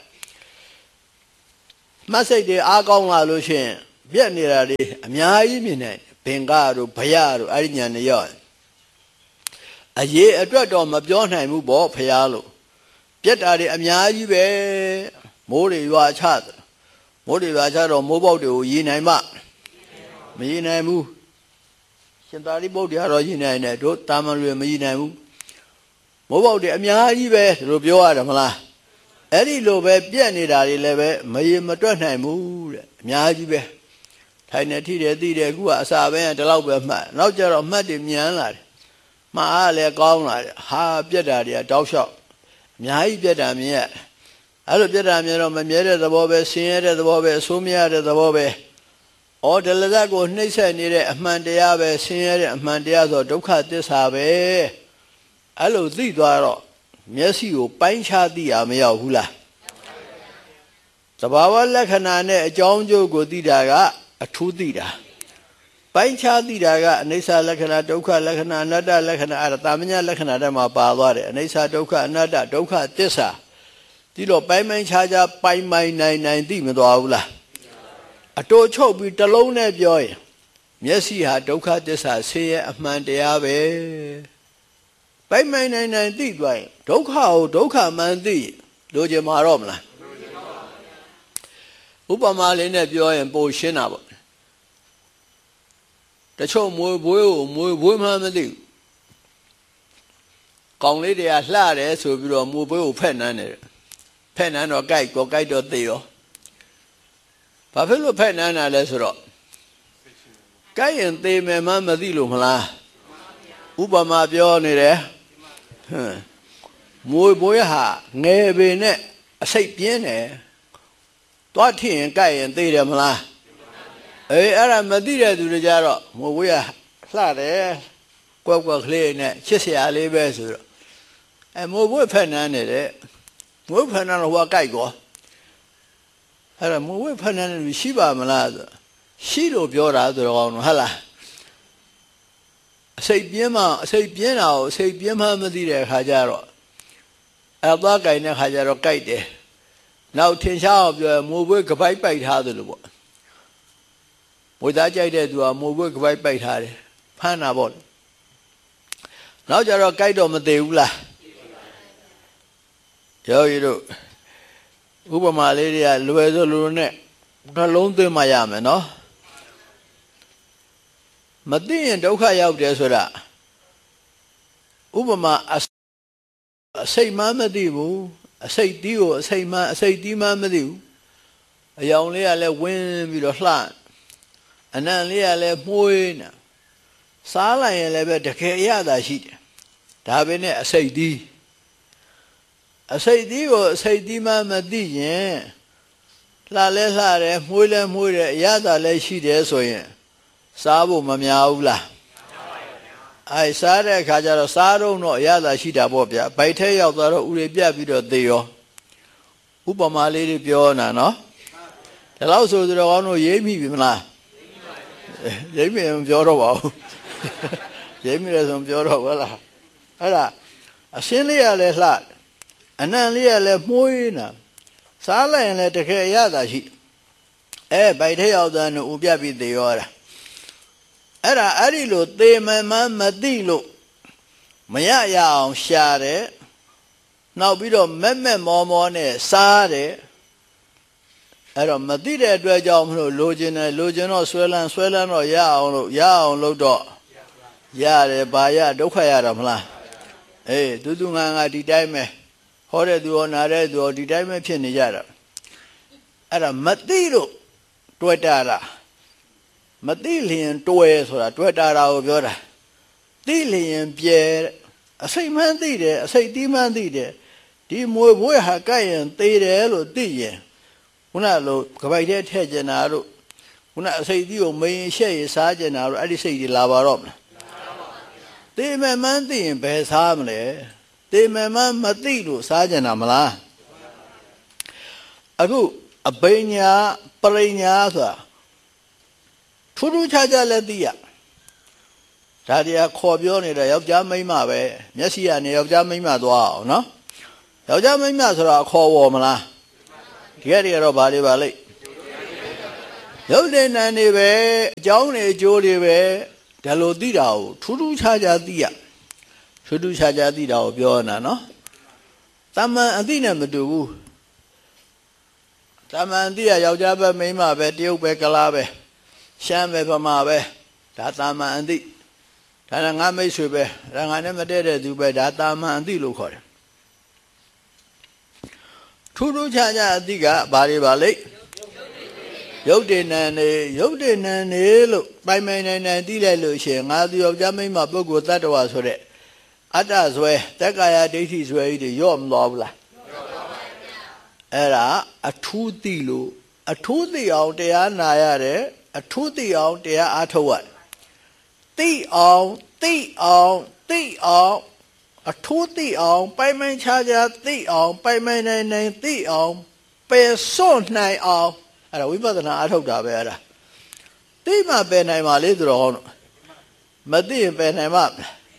A: မတ်စိတ်တွေအားကောင်းလာလို့ရှိရင်ပြက်နေတာတွေအများကြီးမြင်နေဘင်္ဂတို့ဘယတို့အဲ့ဒီညာနေရောအရေးအတွက်တော့မပြောနိုင်ဘူးပေါ့ဖရားလို့ပြက်တာတွေအများကြီးပဲမိုးတွေရွာချတော့မိုးပေါက်တွေကိုရေနိုင်မှမရေနိုင်ဘူးရှင်သာရိပုတ္တရာတော့ရေနိုင်တယ်တို့တာမန်တွေမရေနိုင်ဘူးမိုးပေါက်တွေအများကြီးပဲဒီလိုပြောရတယ်မလားအဲ့ဒီလိုပဲပြက်နေတာတွေလည်းပဲမရေမတွက်နိုင်ဘူးတဲ့အများကြီးပဲထိုင်နေထိတယ်သိတယ်အခုကအစာပဲဒီလောက်ပဲမှတ်နောက်ကျတော့မှတ်တယ်မြန်လာတယ်မှားအားလည်းကောင်းလာတယ်ဟာပြက်တာတွေကတောက်လျှောက်အများကြီးပြက်တာမြင်ရအဲ့လိုပြက်တာမြင်တော့မမြဲတဲ့သဘောပဲဆင်းရဲတဲ့သဘောပဲအဆိုးမရတဲ့သဘောပဲဩဒလဇတ်ကိုနှိမ့်ဆက်နေတဲ့အမှန်တရားပဲဆင်းရဲတဲ့အမှန်တရားဆိုဒုက္ခသစ္စာပဲအဲ့လိုသိသွားတော့မျက်စိကိုပိုင်းခြားသိရမရောက်ဘူးလားသဘာဝလက္ခဏာနဲ့အကြောင်းကျိုးကိုသိတာကအထူးသိတာပိုင်းခြားသိတာကအနိစ္စလက္ခဏာဒုက္ခလက္ခဏာအနတ္တလက္ခဏာအဲ့ဒါတာမညာလက္ခဏာတွေမှာပါသွားတယ်အနိစ္စဒုက္ခအနတ္တဒုက္ခသစ္စာဒီတော့ပိုင်းခြားပိုင်းနိုင်သိမသွားဘူးလားအတိုးချုပ်ပြီးတစ်လုံးနဲ့ပြောရင်မျက်စိဟာဒုက္ခသစ္စာဆင်းရဲအမှန်တရားပဲပိုင်းနိုင်သိသွားရင်ဒုက္ခကိုဒုက္ခမှန်သိလိုချင်မှာတော့မလားဥပမာလေးနဲ့ပြောရင်ပိုရှင်းတာပေါ့တချို့မွေးဘွေးကိုမွေးဘွေးမှမသိဘူးကောင်လေးတွေကလှတယ်ဆိုပြီးတော့မွေးဘွေးကိုဖက်နန်းတယ်ဖက်နန်းတော့ကြိုက်တော့သိရောဘာဖြစ်လို့ဖက်နန်းတာလဲဆိုတော့ကြိုက်ရင်သေမယ်မှမသိလို့မလားဥပမာပြောနေတယ်မွေးဘွေးဟာငယ်ပင်နဲ့အစိတ်ပြင်းတယ်သွားထင်ရင်ကြိုက်ရင်သိတယ်မလားအဲ့ဒါမသိတဲ့သူတွေကြတော့မွေးဘွေးကလှတယ်ကွက်ကလေးနဲ့ချစ်စရာလေးပဲဆိုတော့မွေးဘွေးဖက်နန်းနေတဲ့မွေးဖက်နန်းတော့ဟိုကကြိုက်ကောအဲ့ဒါမွေးဖက်နန်းနေရှိပါမလားဆိုရှိလို့ပြောတာဆိုတော့ဟုတ်လားအစိတ်ပြင်းတာကိုအစိတ်ပြင်းမှမသိတဲ့အခါကျတော့သွားကြိုင်တဲ့အခါကျတော့ကြိုက်တယ်နောက်ထင်ရှားအောင်ပြောမွေးဘွေးကပိုက်ပိုက်ထားသလိုပေါ့မွေးသားကြိုက်တဲ့သူကမွေးဘွေးကပိုက်ပိုက်ထားတယ်ဖမ်းတာပေါ့နောက်ကျတော့ကြိုက်တော့မသေးဘူးလားယောဂီတို့ဥပမာလေးတွေကလွယ်ဆိုလိုနဲ့နှလုံးသွင်းမှရမယ်နော်မသိရင်ဒုက္ခရောက်တယ်ဆိုတာဥပမာအစိတ်မှမသိဘူးအစိတ်တီးကိုအစိတ်တီးမှမသိဘူးအယောင်လေးကလည်းဝင်းပြီးတော့လှအနံ့လေးကလည်းမှုေးနေစားလိုက်ရင်လည်းပဲတကယ်ရတာရှိတယ်ဒါပဲနဲ့အစိတ်တီးကိုအစိတ်တီးမှမသိရင်လှလဲလှတယ်မှုေးလဲမှုေးတယ်ရတာလည်းရှိတယ်ဆိုရင်စားဖို့မများဘူးလားစားတဲ့အခါကျတော့စားတော့အရသာရှိတာပေါ့ဗျာဗိုက်ထဲရောက်သွားတော့ဥတွေပြတ်ပြီးတော့သေရောဥပမာလေးတွေပြောနာနော်ဒါလို့ဆိုတော့ကောင်းတို့ရေးမိပြီမလားရေးမိရင်ပြောတော့ပါဦးရေးမိတယ်ဆိုပြောတော့ဟုတ်လားအဲ့ဒါအစင်းလေးရလဲလှအနံလေးရလဲမှုေးနာစားလိုက်ရင်လည်းတကယ်ရတာရှိဗိုက်ထဲရောက်တဲ့ဥပြပြီးသေရောတာအဲ့ဒီလိုသေမှန်မသိလို့မရအောင်ရှာတယ်နောက်ပြီးတော့မက်မောနဲ့စားတယ်အဲ့တော့မသိတဲ့အတွက်ကြောင့်မလို့လိုချင်တော့ဆွဲလန်းတော့ရအောင်လို့တော့ရတယ်ဘာရဒုက္ခရတာမလားသူငါဒီတိုင်းပဲဟောတဲ့သူရောနာတဲ့သူရောဒီတိုင်းပဲဖြစ်နေကြတာအဲ့ဒါမသိလို့တွေ့တာလားမသိလျင်တွေ့ဆိုတာတွေ့တာကိုပြောတာသိလျင်ပြဲအစိတ်မှန်းသိတယ်အစိတ်တီးမှန်းသိတယ်ဒီမွေဘွေးဟာကြိုက်ရင်သေတယ်လို့သိရင်ခုနလိုကပိုက်ထဲထည့်ကျင်တာတို့ခုနအစိတ်တီးကိုမရင်ရှက်ရစားကျင်တာတို့အဲ့ဒီစိတ်ကြီးလာပါတော့မလားသေမယ်မှန်းသိရင်ဘယ်စားမလဲသေမယ်မှန်းမသိလို့စားကျင်တာမလားအခုအဘိညာပရိညာဆိုတာထူးထူးခြားခြားလည်းသိရဒါတရားခေါ်ပြောနေတာယောက်ျားမိန်းမပဲမျက်စိကနေယောက်ျားမိန်းမသွားအောင်နော်ယောက်ျားမိန်းမဆိုတာခေါ်ဝေါ်မလားဒီကတည်းကတော့ဗာလေပါလိမ့်ရုပ်တဲ့နံတွေပဲအကြောင်းတွေအကျိုးတွေပဲဒါလိုသိတာကိုထူးထူးခြားခြားသိရထူးထူးခြားခြားသိတာကိုပြောနေတာနော်တမန်အသိနဲ့မတူဘူးတမန်အသိကယောက်ျားပဲမိန်းမပဲတရုတ်ပဲကလားပဲရှမ်းပဲဗမာပဲဒါတမန်အသိဒါကငါမိတ်ဆွေပဲဒါငါနဲ့မတည့်တဲ့သူပဲဒါတမန်အသိလို့ခေါ်တယ်ထူးထူးခြားခြားအသိကဘာတွေပါလိမ့်ရုပ်တည်နံနေလို့ပိုင်နိုင်သိလိုက်လို့ရှိရင်ငါသူယောက်ျားမိန်းမပုဂ္ဂိုလ်တ attva ဆိုတဲ့အတ္တဇွဲတက်ကာယဒိဋ္ဌိဇွဲကြီးတွေရော့မသွားဘူးလားအဲ့ဒါအထူးသိလို့အထူးသိအောင်တရားနာရတယ်အထူးသိအောင်တရားအားထုတ်ရတယ်သိအောင်အထူးသိအောင်ပိုင်ခြားသိအောင်ပိုင်နိုင်သိအောင်ပယ်စွန့်နိုင်အောင်အဲ့ဒါဝိပဿနာအားထုတ်တာပဲအဲ့ဒါသိမှပယ်နိုင်ပါလေသူတော်ဟောမသိရင်ပယ်နိုင်မှာ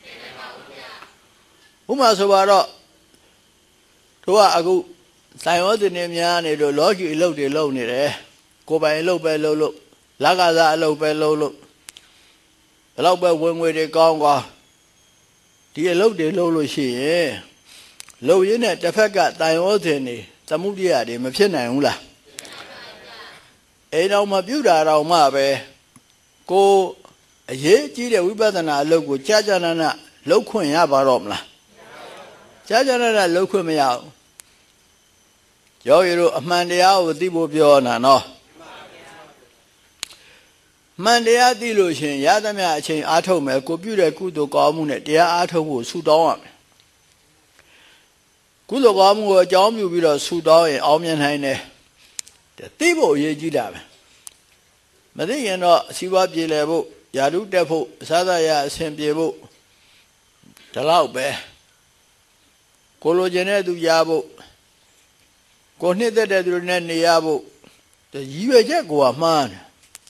A: ဥပမာဆိုပါတော့တို့ကအခုဆိုင်ဝတ်နေများနေလို့လောကီအလုပ်တွေလုပ်နေတယ်ကိုယ်ပိုင်အလုပ်ပဲလုပ်လို့လက္ခဏာအလုပ်ပဲလုပ်လို့ဘယ်တော့ပဲဝင်ငွေတွေကောင်းကွာဒီအလုပ်တွေလုပ်လို့ရှိရင်လုပ်ရင်းနဲ့တစ်ဖက်ကတိုင်ဝတ်နေသမုဒိယတွေမဖြစ်နိုင်ဘူးလားတော့မပြုတာတော့မှပဲကိုအရေးကြီးတဲ့ဝိပဿနာအလုပ်ကိုကြာနာလုပ်ခွင့်ရပါတော့မလားကြာနာလုပ်ခွင့်မရဘူးယောဂီတို့အမှန်တရားကိုသိဖို့ပြောနာနော်မှန်တရားသိလို့ရှင်ရသမျှအချိန်အားထုတ်မယ်ကိုပြုတဲ့ကုသိုလ်ကောင်းမှုနဲ့တရားအားထုတ်ဖို့ဆုတောင်းရမယ်ကုသိုလ်ကောင်းမှုကိုအကြောင်းပြုပြီးတော့ဆုတောင်းရင်အောင်မြင်နိုင်တယ်သိဖို့အရေးကြီးတာပဲမသိရင်တော့အစီအပွားပြေလည်ဖို့ယာတုတက်ဖို့အစားအစာအဆင်ပြေဖို့ဒီလောက်ပဲကိုလိုချင်တဲ့သူရဖို့ကိုနှစ်သက်တဲ့သူတွေနဲ့နေရဖို့ရည်ရွယ်ချက်ကိုကမှားတယ်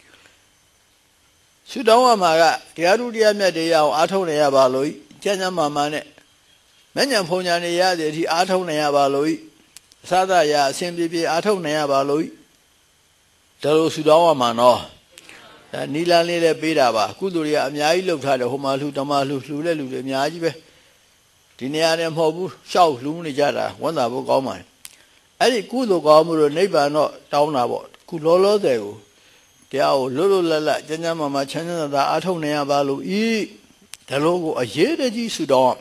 A: ဆုတောင်းရမှာကတရားဓုတရားမြတ်တွေရအောင်အားထုတ်နေရပါလို့ကျမ်းမာမာနဲ့မဉ္ဇဉ်ဖုန်ညာနေရတဲ့အထိအားထုတ်နေရပါလို့အစားအစာအဆင်ပြေအားထုတ်နေရပါလို့ဒါလိုဆုတောင်းရမှာနော်နီလန်းလေးလည်းပေးတာပါကုသိုလ်တွေကအများကြီးလုပ်ထားတယ်ဟိုမှာလှူဓမ္မလှူတဲ့လူတွေအများကြီးပဲဒီနေရာနဲ့မဟုတ်ဘူးရှောက်လှူနေကြတာဝန်တာဖို့ကောင်းပါတယ်အဲ့ဒီကုသိုလ်ကောင်းမှုတို့နိဗ္ဗာန်တော့တောင်းတာပေါ့ခုလောလောဆယ်ကိုတရားကိုလွတ်လွတ်လပ်လပ်ကျမ်းမာမာချမ်းသာသာအားထုတ်နေရပါလို့ဤဒါလို့ကိုအရေးတကြီးဆုတောင်း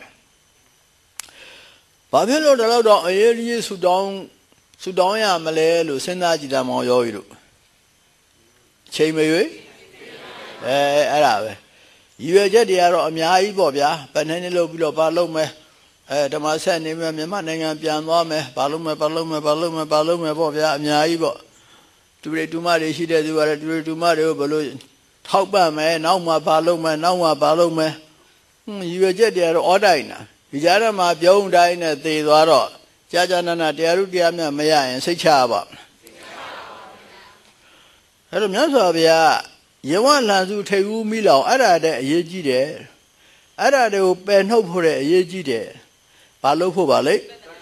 A: ဘာဖြစ်လို့ဒါတော့အရေးကြီးဆုတောင်းရမလဲလို့စဉ်းစားကြည့်တာမောင်ရောကြီးတို့ချိန်မရွေးအဲ့ဒါပဲရည်ရွယ်ချက်တွေကတော့အများကြီးပေါ့ဗျာဗန်းနေလို့ပြီးတော့ဘာလုပ်မယ်ဓမ္မဆက်နေမယ်မြန်မာနိုင်ငံပြန်သွားမယ်ဘာလုပ်မယ်ပေါ့ဗျာအများကြီးပေါ့တူရီတူမတွေရှိတဲ့သူကလည်းတူရီတူမတွေကိုဘယ်လိုထောက်ပံ့မယ်နောက်မှဘာလုပ်မယ်ရည်ရွယ်ချက်တွေကတော့အော်တိုင်းတာဒီကြားထဲမှာပြုံးတိုင်းနဲ့သေသွားတော့ကြာနာတရားဓုတရားမြတ်မရရင်စိတ်ချပါအဲ့တော့မြတ်စွာဘုရားယေဝလန်စုထိတ်ဦးမိလောင်အဲ့ဒါတဲ့အရေးကြီးတယ်အဲ့ဒါတွေကိုပယ်နှုတ်ဖို့တဲ့အရေးကြီးတယ်ဘာလို့ဖို့ပါလဲ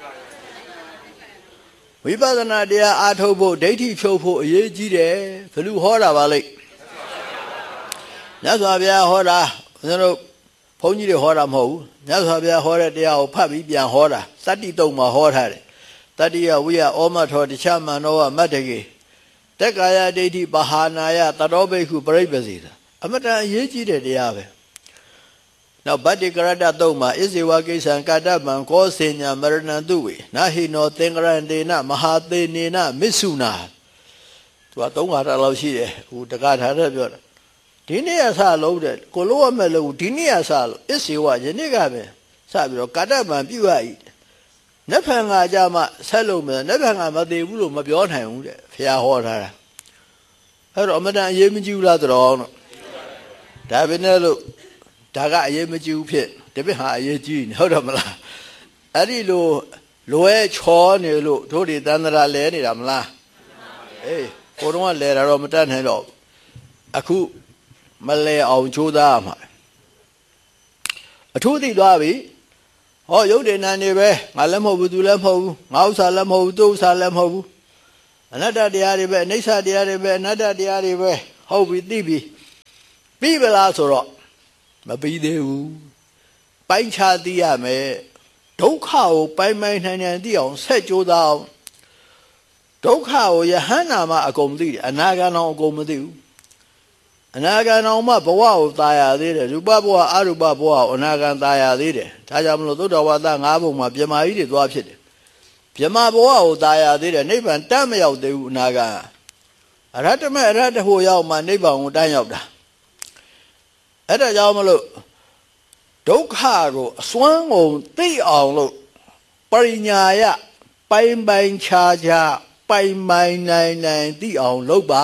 A: ဝိပဿနာတရားအားထုတ်ဖို့ဒိဋ္ဌိဖြုတ်ဖို့အရေးကြီးတယ်ဘယ်လိုဟောတာပါလဲမြတ်စွာဘုရားဟောတာကျွန်တော်ဘုန်းကြီးတွေဟောတာမဟုတ်ဘူးမြတ်စွာဘုရားဟောတဲ့တရားကိုဖတ်ပြီးပြန်ဟောတာသတ္တိတုံမှာဟောထားတယ်တတ္တိယဝိယဩမထောတခြားမန္နောဝမတ္တကေတက်ကာယဒိဋ္ဌိပဟာနာယတတောဘိက္ခုပရိပ္ပစီတာအမတန်အရေးကြီးတဲ့တရားပဲနောက်ဗတ္တိကရတတုံမှာဣဇေဝကိစ္စံကာတမံကောစေညာမရဏံတုဝေနာဟိနောသင်္ကရန္တေနမဟာသေနေနမစ္ဆုနာသူက3ခါလောက်ရှိတယ်ဟိုတက္ကထာတဲ့ပြောတာဒီနေ့အစလုံးတဲ့ကိုလိုရမဲ့လို့ဒီနေ့အစလို့ဣဇေဝယနေ့ကပဲစပြီးတော့ကာတမံပြုရ၏နတ်ဖန်ကကြမှာဆက်လို့မယ်နတ်ဖန်ကမသေးဘူးလို့မပြောနိုင်ဘူးတဲ့ဖះဟောထားတာအဲ့တော့အမတန်အရေးမကြီးဘူးလားတော်တော့ဒါပဲနဲ့လို့ဒါကအရေးမကြီးဘူးဖြစ်တပည့်ဟာအရေးကြီးနေဟုတ်တယ်မလားအဲ့ဒီလိုလွဲချောနေလို့တို့တွေတန်တရာလဲနေတာမလားအေးကိုတော့လဲတာတော့မတတ်နိုင်တော့အခုမလဲအောင်ကြိုးစားမှာအထူးသိသွားပြီဟောယုတ်တယ်နာနေပဲငါလည်းမဟုတ်ဘူးသူလည်းမဟုတ်ဘူးငါဥစ္စာလည်းမဟုတ်ဘူးသူဥစ္စာလည်းမဟုတ်ဘူးအနတ္တတရားတွေပဲအနိစ္စတရားတွေပဲအနတ္တတရားတွေပဲဟုတ်ပြီသိပြီပြီးပလားဆိုတော့မပြီးသေးဘူးပိုင်းခြားသိရမယ်ဒုက္ခကိုပိုင်းပိုင်းနိုင်နိုင်သိအောင်ဆက်ကြိုးစားအောင်ဒုက္ခကိုယဟန္တာမှအကုန်သိတယ်အနာဂတ်အောင်အကုန်မသိဘူးအနာဂတ်အောင်မှဘဝကိုသာယာသေးတယ်ရူပဘဝအရူပဘဝကိုအနာဂတ်သာယာသေးတယ်ဒါကြောင့်မလို့သုတ္တဝါဒ၅ဘုံမှာပြမာကြီးတွေသွားဖြစ်တယ်ပြမာဘဝကိုသာယာသေးတယ်နိဗ္ဗာန်တတ်မရောက်သေးဘူးအနာဂတ်အရဟတမေအရဟတဟိုရောက်မှနိဗ္ဗာန်ကိုတန်းရောက်တာအဲ့ဒါကြောင့်မလို့ဒုက္ခကိုအစွမ်းကုန်သိအောင်လို့ပရိညာယပိုင်းပိုင်းခြားခြားပိုင်းပိုင်းနိုင်နိုင်သိအောင်လုပ်ပါ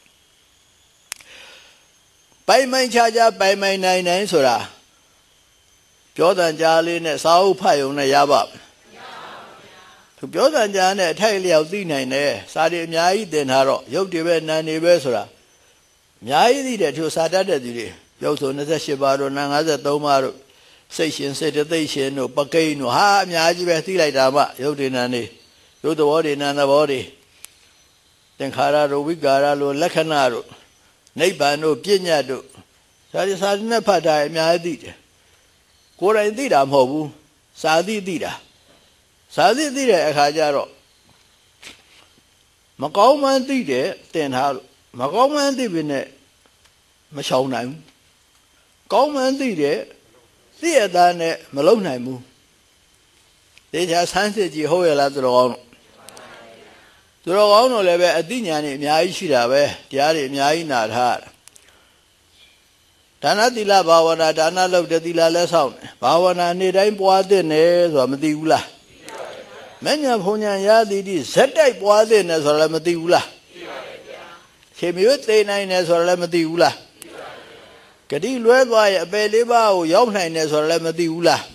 A: ပိုင်းပိုင်းခြားခြားပိုင်းပိုင်းနိုင်နိုင်ဆိုတာပြောတန်ကြားလေးနဲ့စာအုပ်ဖတ်ရုံနဲ့ရပါ့မလားသူပြောတန်ကြားနဲ့အထိုက်လျောက်သိနိုင်တယ်စာတွေအများကြီးသင်ထားတော့ရုပ်တွေပဲနာမ်တွေပဲဆိုတာအများကြီးသိတယ်သူစာတတ်တဲ့သူတွေရုပ်ဆို28ပါးတို့နာ53ပါးတို့စိတ်ရှင်စေတသိက်ရှင်တို့ပကိန်းတို့ဟာအများကြီးပဲသိလိုက်တာမှရုပ်တွေနာနေရုပ်သဘောတွေနာသဘောတွေသင်္ခါရတို့ဝိကာရတို့လက္ခဏာတို့နိဗ္ဗာန်တို့ပြဉ္ညာတို့စာရစာနဲ့ဖတ်တာအများကြီးသိတယ်ကိုယ်တိုင်သိတာမဟုတ်ဘူးစာသိတာစာသိတဲ့အခါကျတော့မကောင်းမှန်းသိတယ်သင်ထားလို့မကောင်းမှန်းသိပြီနဲ့မရှောင်နိုင်ဘူးကောင်းမှန်းသိတယ်သိရတာနဲ့မလုံနိုင်ဘူးတေချာဆန်းစစ်ကြည့်ဟုတ်ရလားသူတော်ကောင်းတို့လည်းပဲအသိဉာဏ်တွေအများကြီးရှိတာပဲတရားတွေအများကြီးနာထားဒါနသီလဘာဝနာဒါနလုပ်တဲ့သီလလည်းဆောက်တယ်ဘာဝနာနေ့တိုင်းပွားတဲ့နေဆိုတာမသိဘူးလားမဉ္ဇဉ်ဘုံဉဏ်ရသည်ဒီဇက်တိုက်ပွားတဲ့နေဆိုတာလည်းမသိဘူးလားရှင်မျိုးသိနိုင်တယ်ဆိုတာလည်းမသိဘူးလားဂတိလွဲသွားရဲ့အပယ်လေးပါးကိုရောက်နိုင်တယ်ဆိုတာလည်းမသိဘူးလား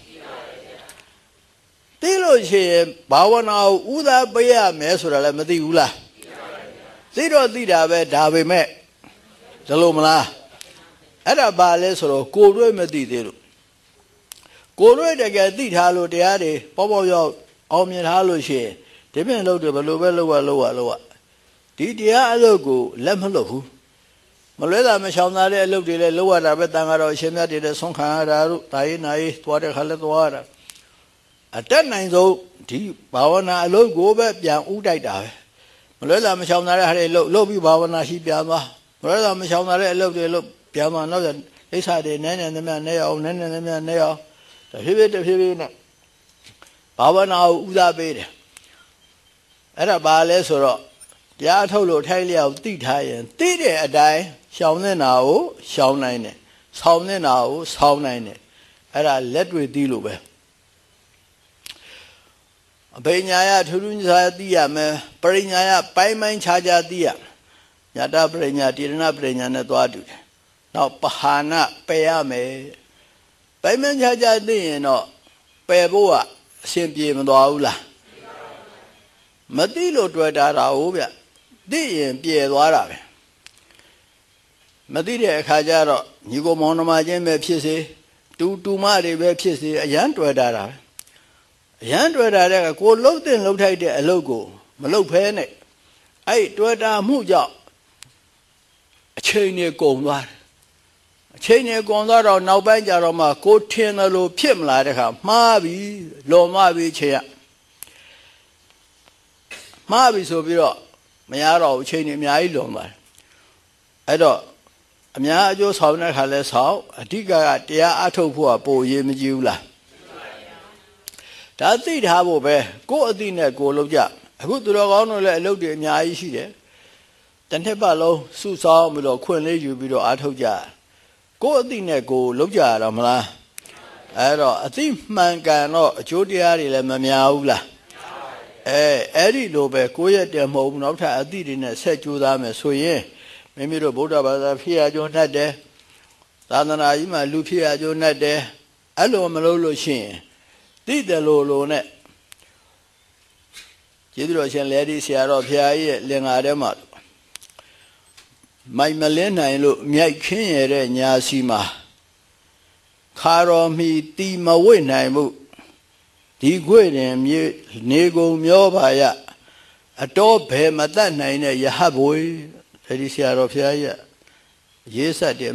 A: သိလို့ရှိရင်ဘာဝနာကိုဥသာပေးရမယ်ဆိုတာလည်းမသိဘူးလားသိတော့သိတာပဲဒါပေမဲ့ဇလို့မလားအဲ့ဒါဘာလဲဆိုတော့ကိုယ်တွေ့မသိသေးလို့ကိုယ်တွေ့တကယ်သိထားလို့တရားတွေပေါ့ပေါ့ရောက်အောင်မြင်ထားလို့ရှိရင်ဒီပြင်လို့တယ်ဘယ်လိုပဲလုပ်ဒီတရားအလုပ်ကိုလက်မလွတ်ဘူးမလွဲတာမရှောင်သားတဲ့အလုပ်တွေလည်းလုပ်ရတာပဲတန်ကတော့အရှင်မြတ်တွေလည်းဆုံးခံရတာတို့ဒါရေးနာရေးသွားတဲ့ခါလည်းသွားရတာအတက်နိုင်ဆုံးဒီဘာဝနာအလုပ်ကိုပဲပြန်ဥတိုက်တာပဲမလွဲတာမရှောင်သားတဲ့ဟာတွေလုပ်ပြီးဘာဝနာရှိပြန်သွားမလွဲတာမရှောင်သားတဲ့အလုပ်တွေလုပ်ပြန်သွားနောက်အိဆာတွေနည်းနည်းနဲ့အောင်နည်းနည်းနဲ့အောင်တဖြည်းဖြည်းနဲ့ဘာဝနာကိုဥစားပေးတယ်အဲ့ဒါဘာလဲဆိုတော့တရားထုတ်လို့ထိုက်လျောက်သိထားရင်သိတဲ့အတိုင်းရှောင်နေတာကိုရှောင်နိုင်တယ်ဆောင်းနေတာကိုဆောင်းနိုင်တယ်အဲ့ဒါလက်တွေ့သိလို့ပဲအဘိညာယထူးထူးခြားသိရမယ်ပရိညာယပိုင်းပိုင်းခြားခြားသိရညတပရိညာတိရဏပရိညာနဲ့သွားတူတယ်နောက်ပဟာနပယ်ရမယ်ပိုင်းပိုင်းခြားခြားသိရင်တော့ပယ်ဖို့ကအရှင်ပြေမသွားဘူးလားမသိလို့တွေ့တာဟုတ်ဗျသိရင်ပြေသွားတာပဲမသိတဲ့အခါကျတော့ညီကိုမောင်နှမချင်းပဲဖြစ်စေတူမတွေပဲဖြစ်စေအရန်တွေ့တာပဲရန်တွေ့တာတဲ့ကိုလှုပ်တဲ့လှုပ်ထိုက်တဲ့အလုပ်ကိုမလှုပ်ဖဲနဲ့အဲ့တွေ့တာမှုကြောင့်အချိန်နဲ့ကုန်သွားတယ်အချိန်နဲ့ကုန်သွားတော့နောက်ပိုင်းကျတော့မှကိုထင်တယ်လို့ဖြစ်မလာတဲ့ခါမှားပြီလွန်မှားပြီချိန်ရမှားပြီဆိုပြီးတော့မရတော့အချိန်နဲ့အများကြီးလွန်သွားတယ်အဲ့တော့အများအကျိုးဆောင်တဲ့ခါလဲဆောင်အဓိကတရားအထုတ်ဖို့ကပိုရေးမကြည့်ဘူးလားဒါသိထားဖို့ပဲကိုယ်အသိနဲ့ကိုယ်လုပ်ကြအခုသူတော်ကောင်းတို့လည်းအလုပ်တွေအများကြီးရှိတယ်တစ်နှစ်ပတ်လုံးစုဆောင်းပြီးတော့ခွင့်လေးယူပြီးတော့အားထုတ်ကြကိုယ်အသိနဲ့ကိုယ်လုပ်ကြရတော့မလားအဲ့တော့အသိမှန်ကန်တော့အကျိုးတရားတွေလည်းမများဘူးလားအဲ့ဒီလိုပဲကိုယ့်ရဲ့တည်းမဟုတ်ဘူးနောက်ထပ်အသိတွေနဲ့ဆက်ကြိုးစားမယ်ဆိုရင်မိမိတို့ဗုဒ္ဓဘာသာဖြစ်ရကြုံတတ်တယ်သာသနာကြီးမှာလူဖြစ်ရကြုံတတ်တယ်အဲ့လိုမလုပ်လို့ရှိရင်သိတယ်လို့နဲ့ကျေးဇူးတော်ရှင်လဲဒီဆရာတော်ဖရာကြီးရဲ့လင်္ကာထဲမှာမိုင်မလင်းနိုင်လို့မြိုက်ခင်းရတဲ့ညာစီမှာခါတော်မီတီမဝိနိုင်မှုဒီခွေတွင်မြေနေကုန်မျောပါရအတော်ဘယ်မတတ်နိုင်တဲ့ယဟဘွေအဲဒီဆရာတော်ဖရာကြီးရေးဆက်တယ်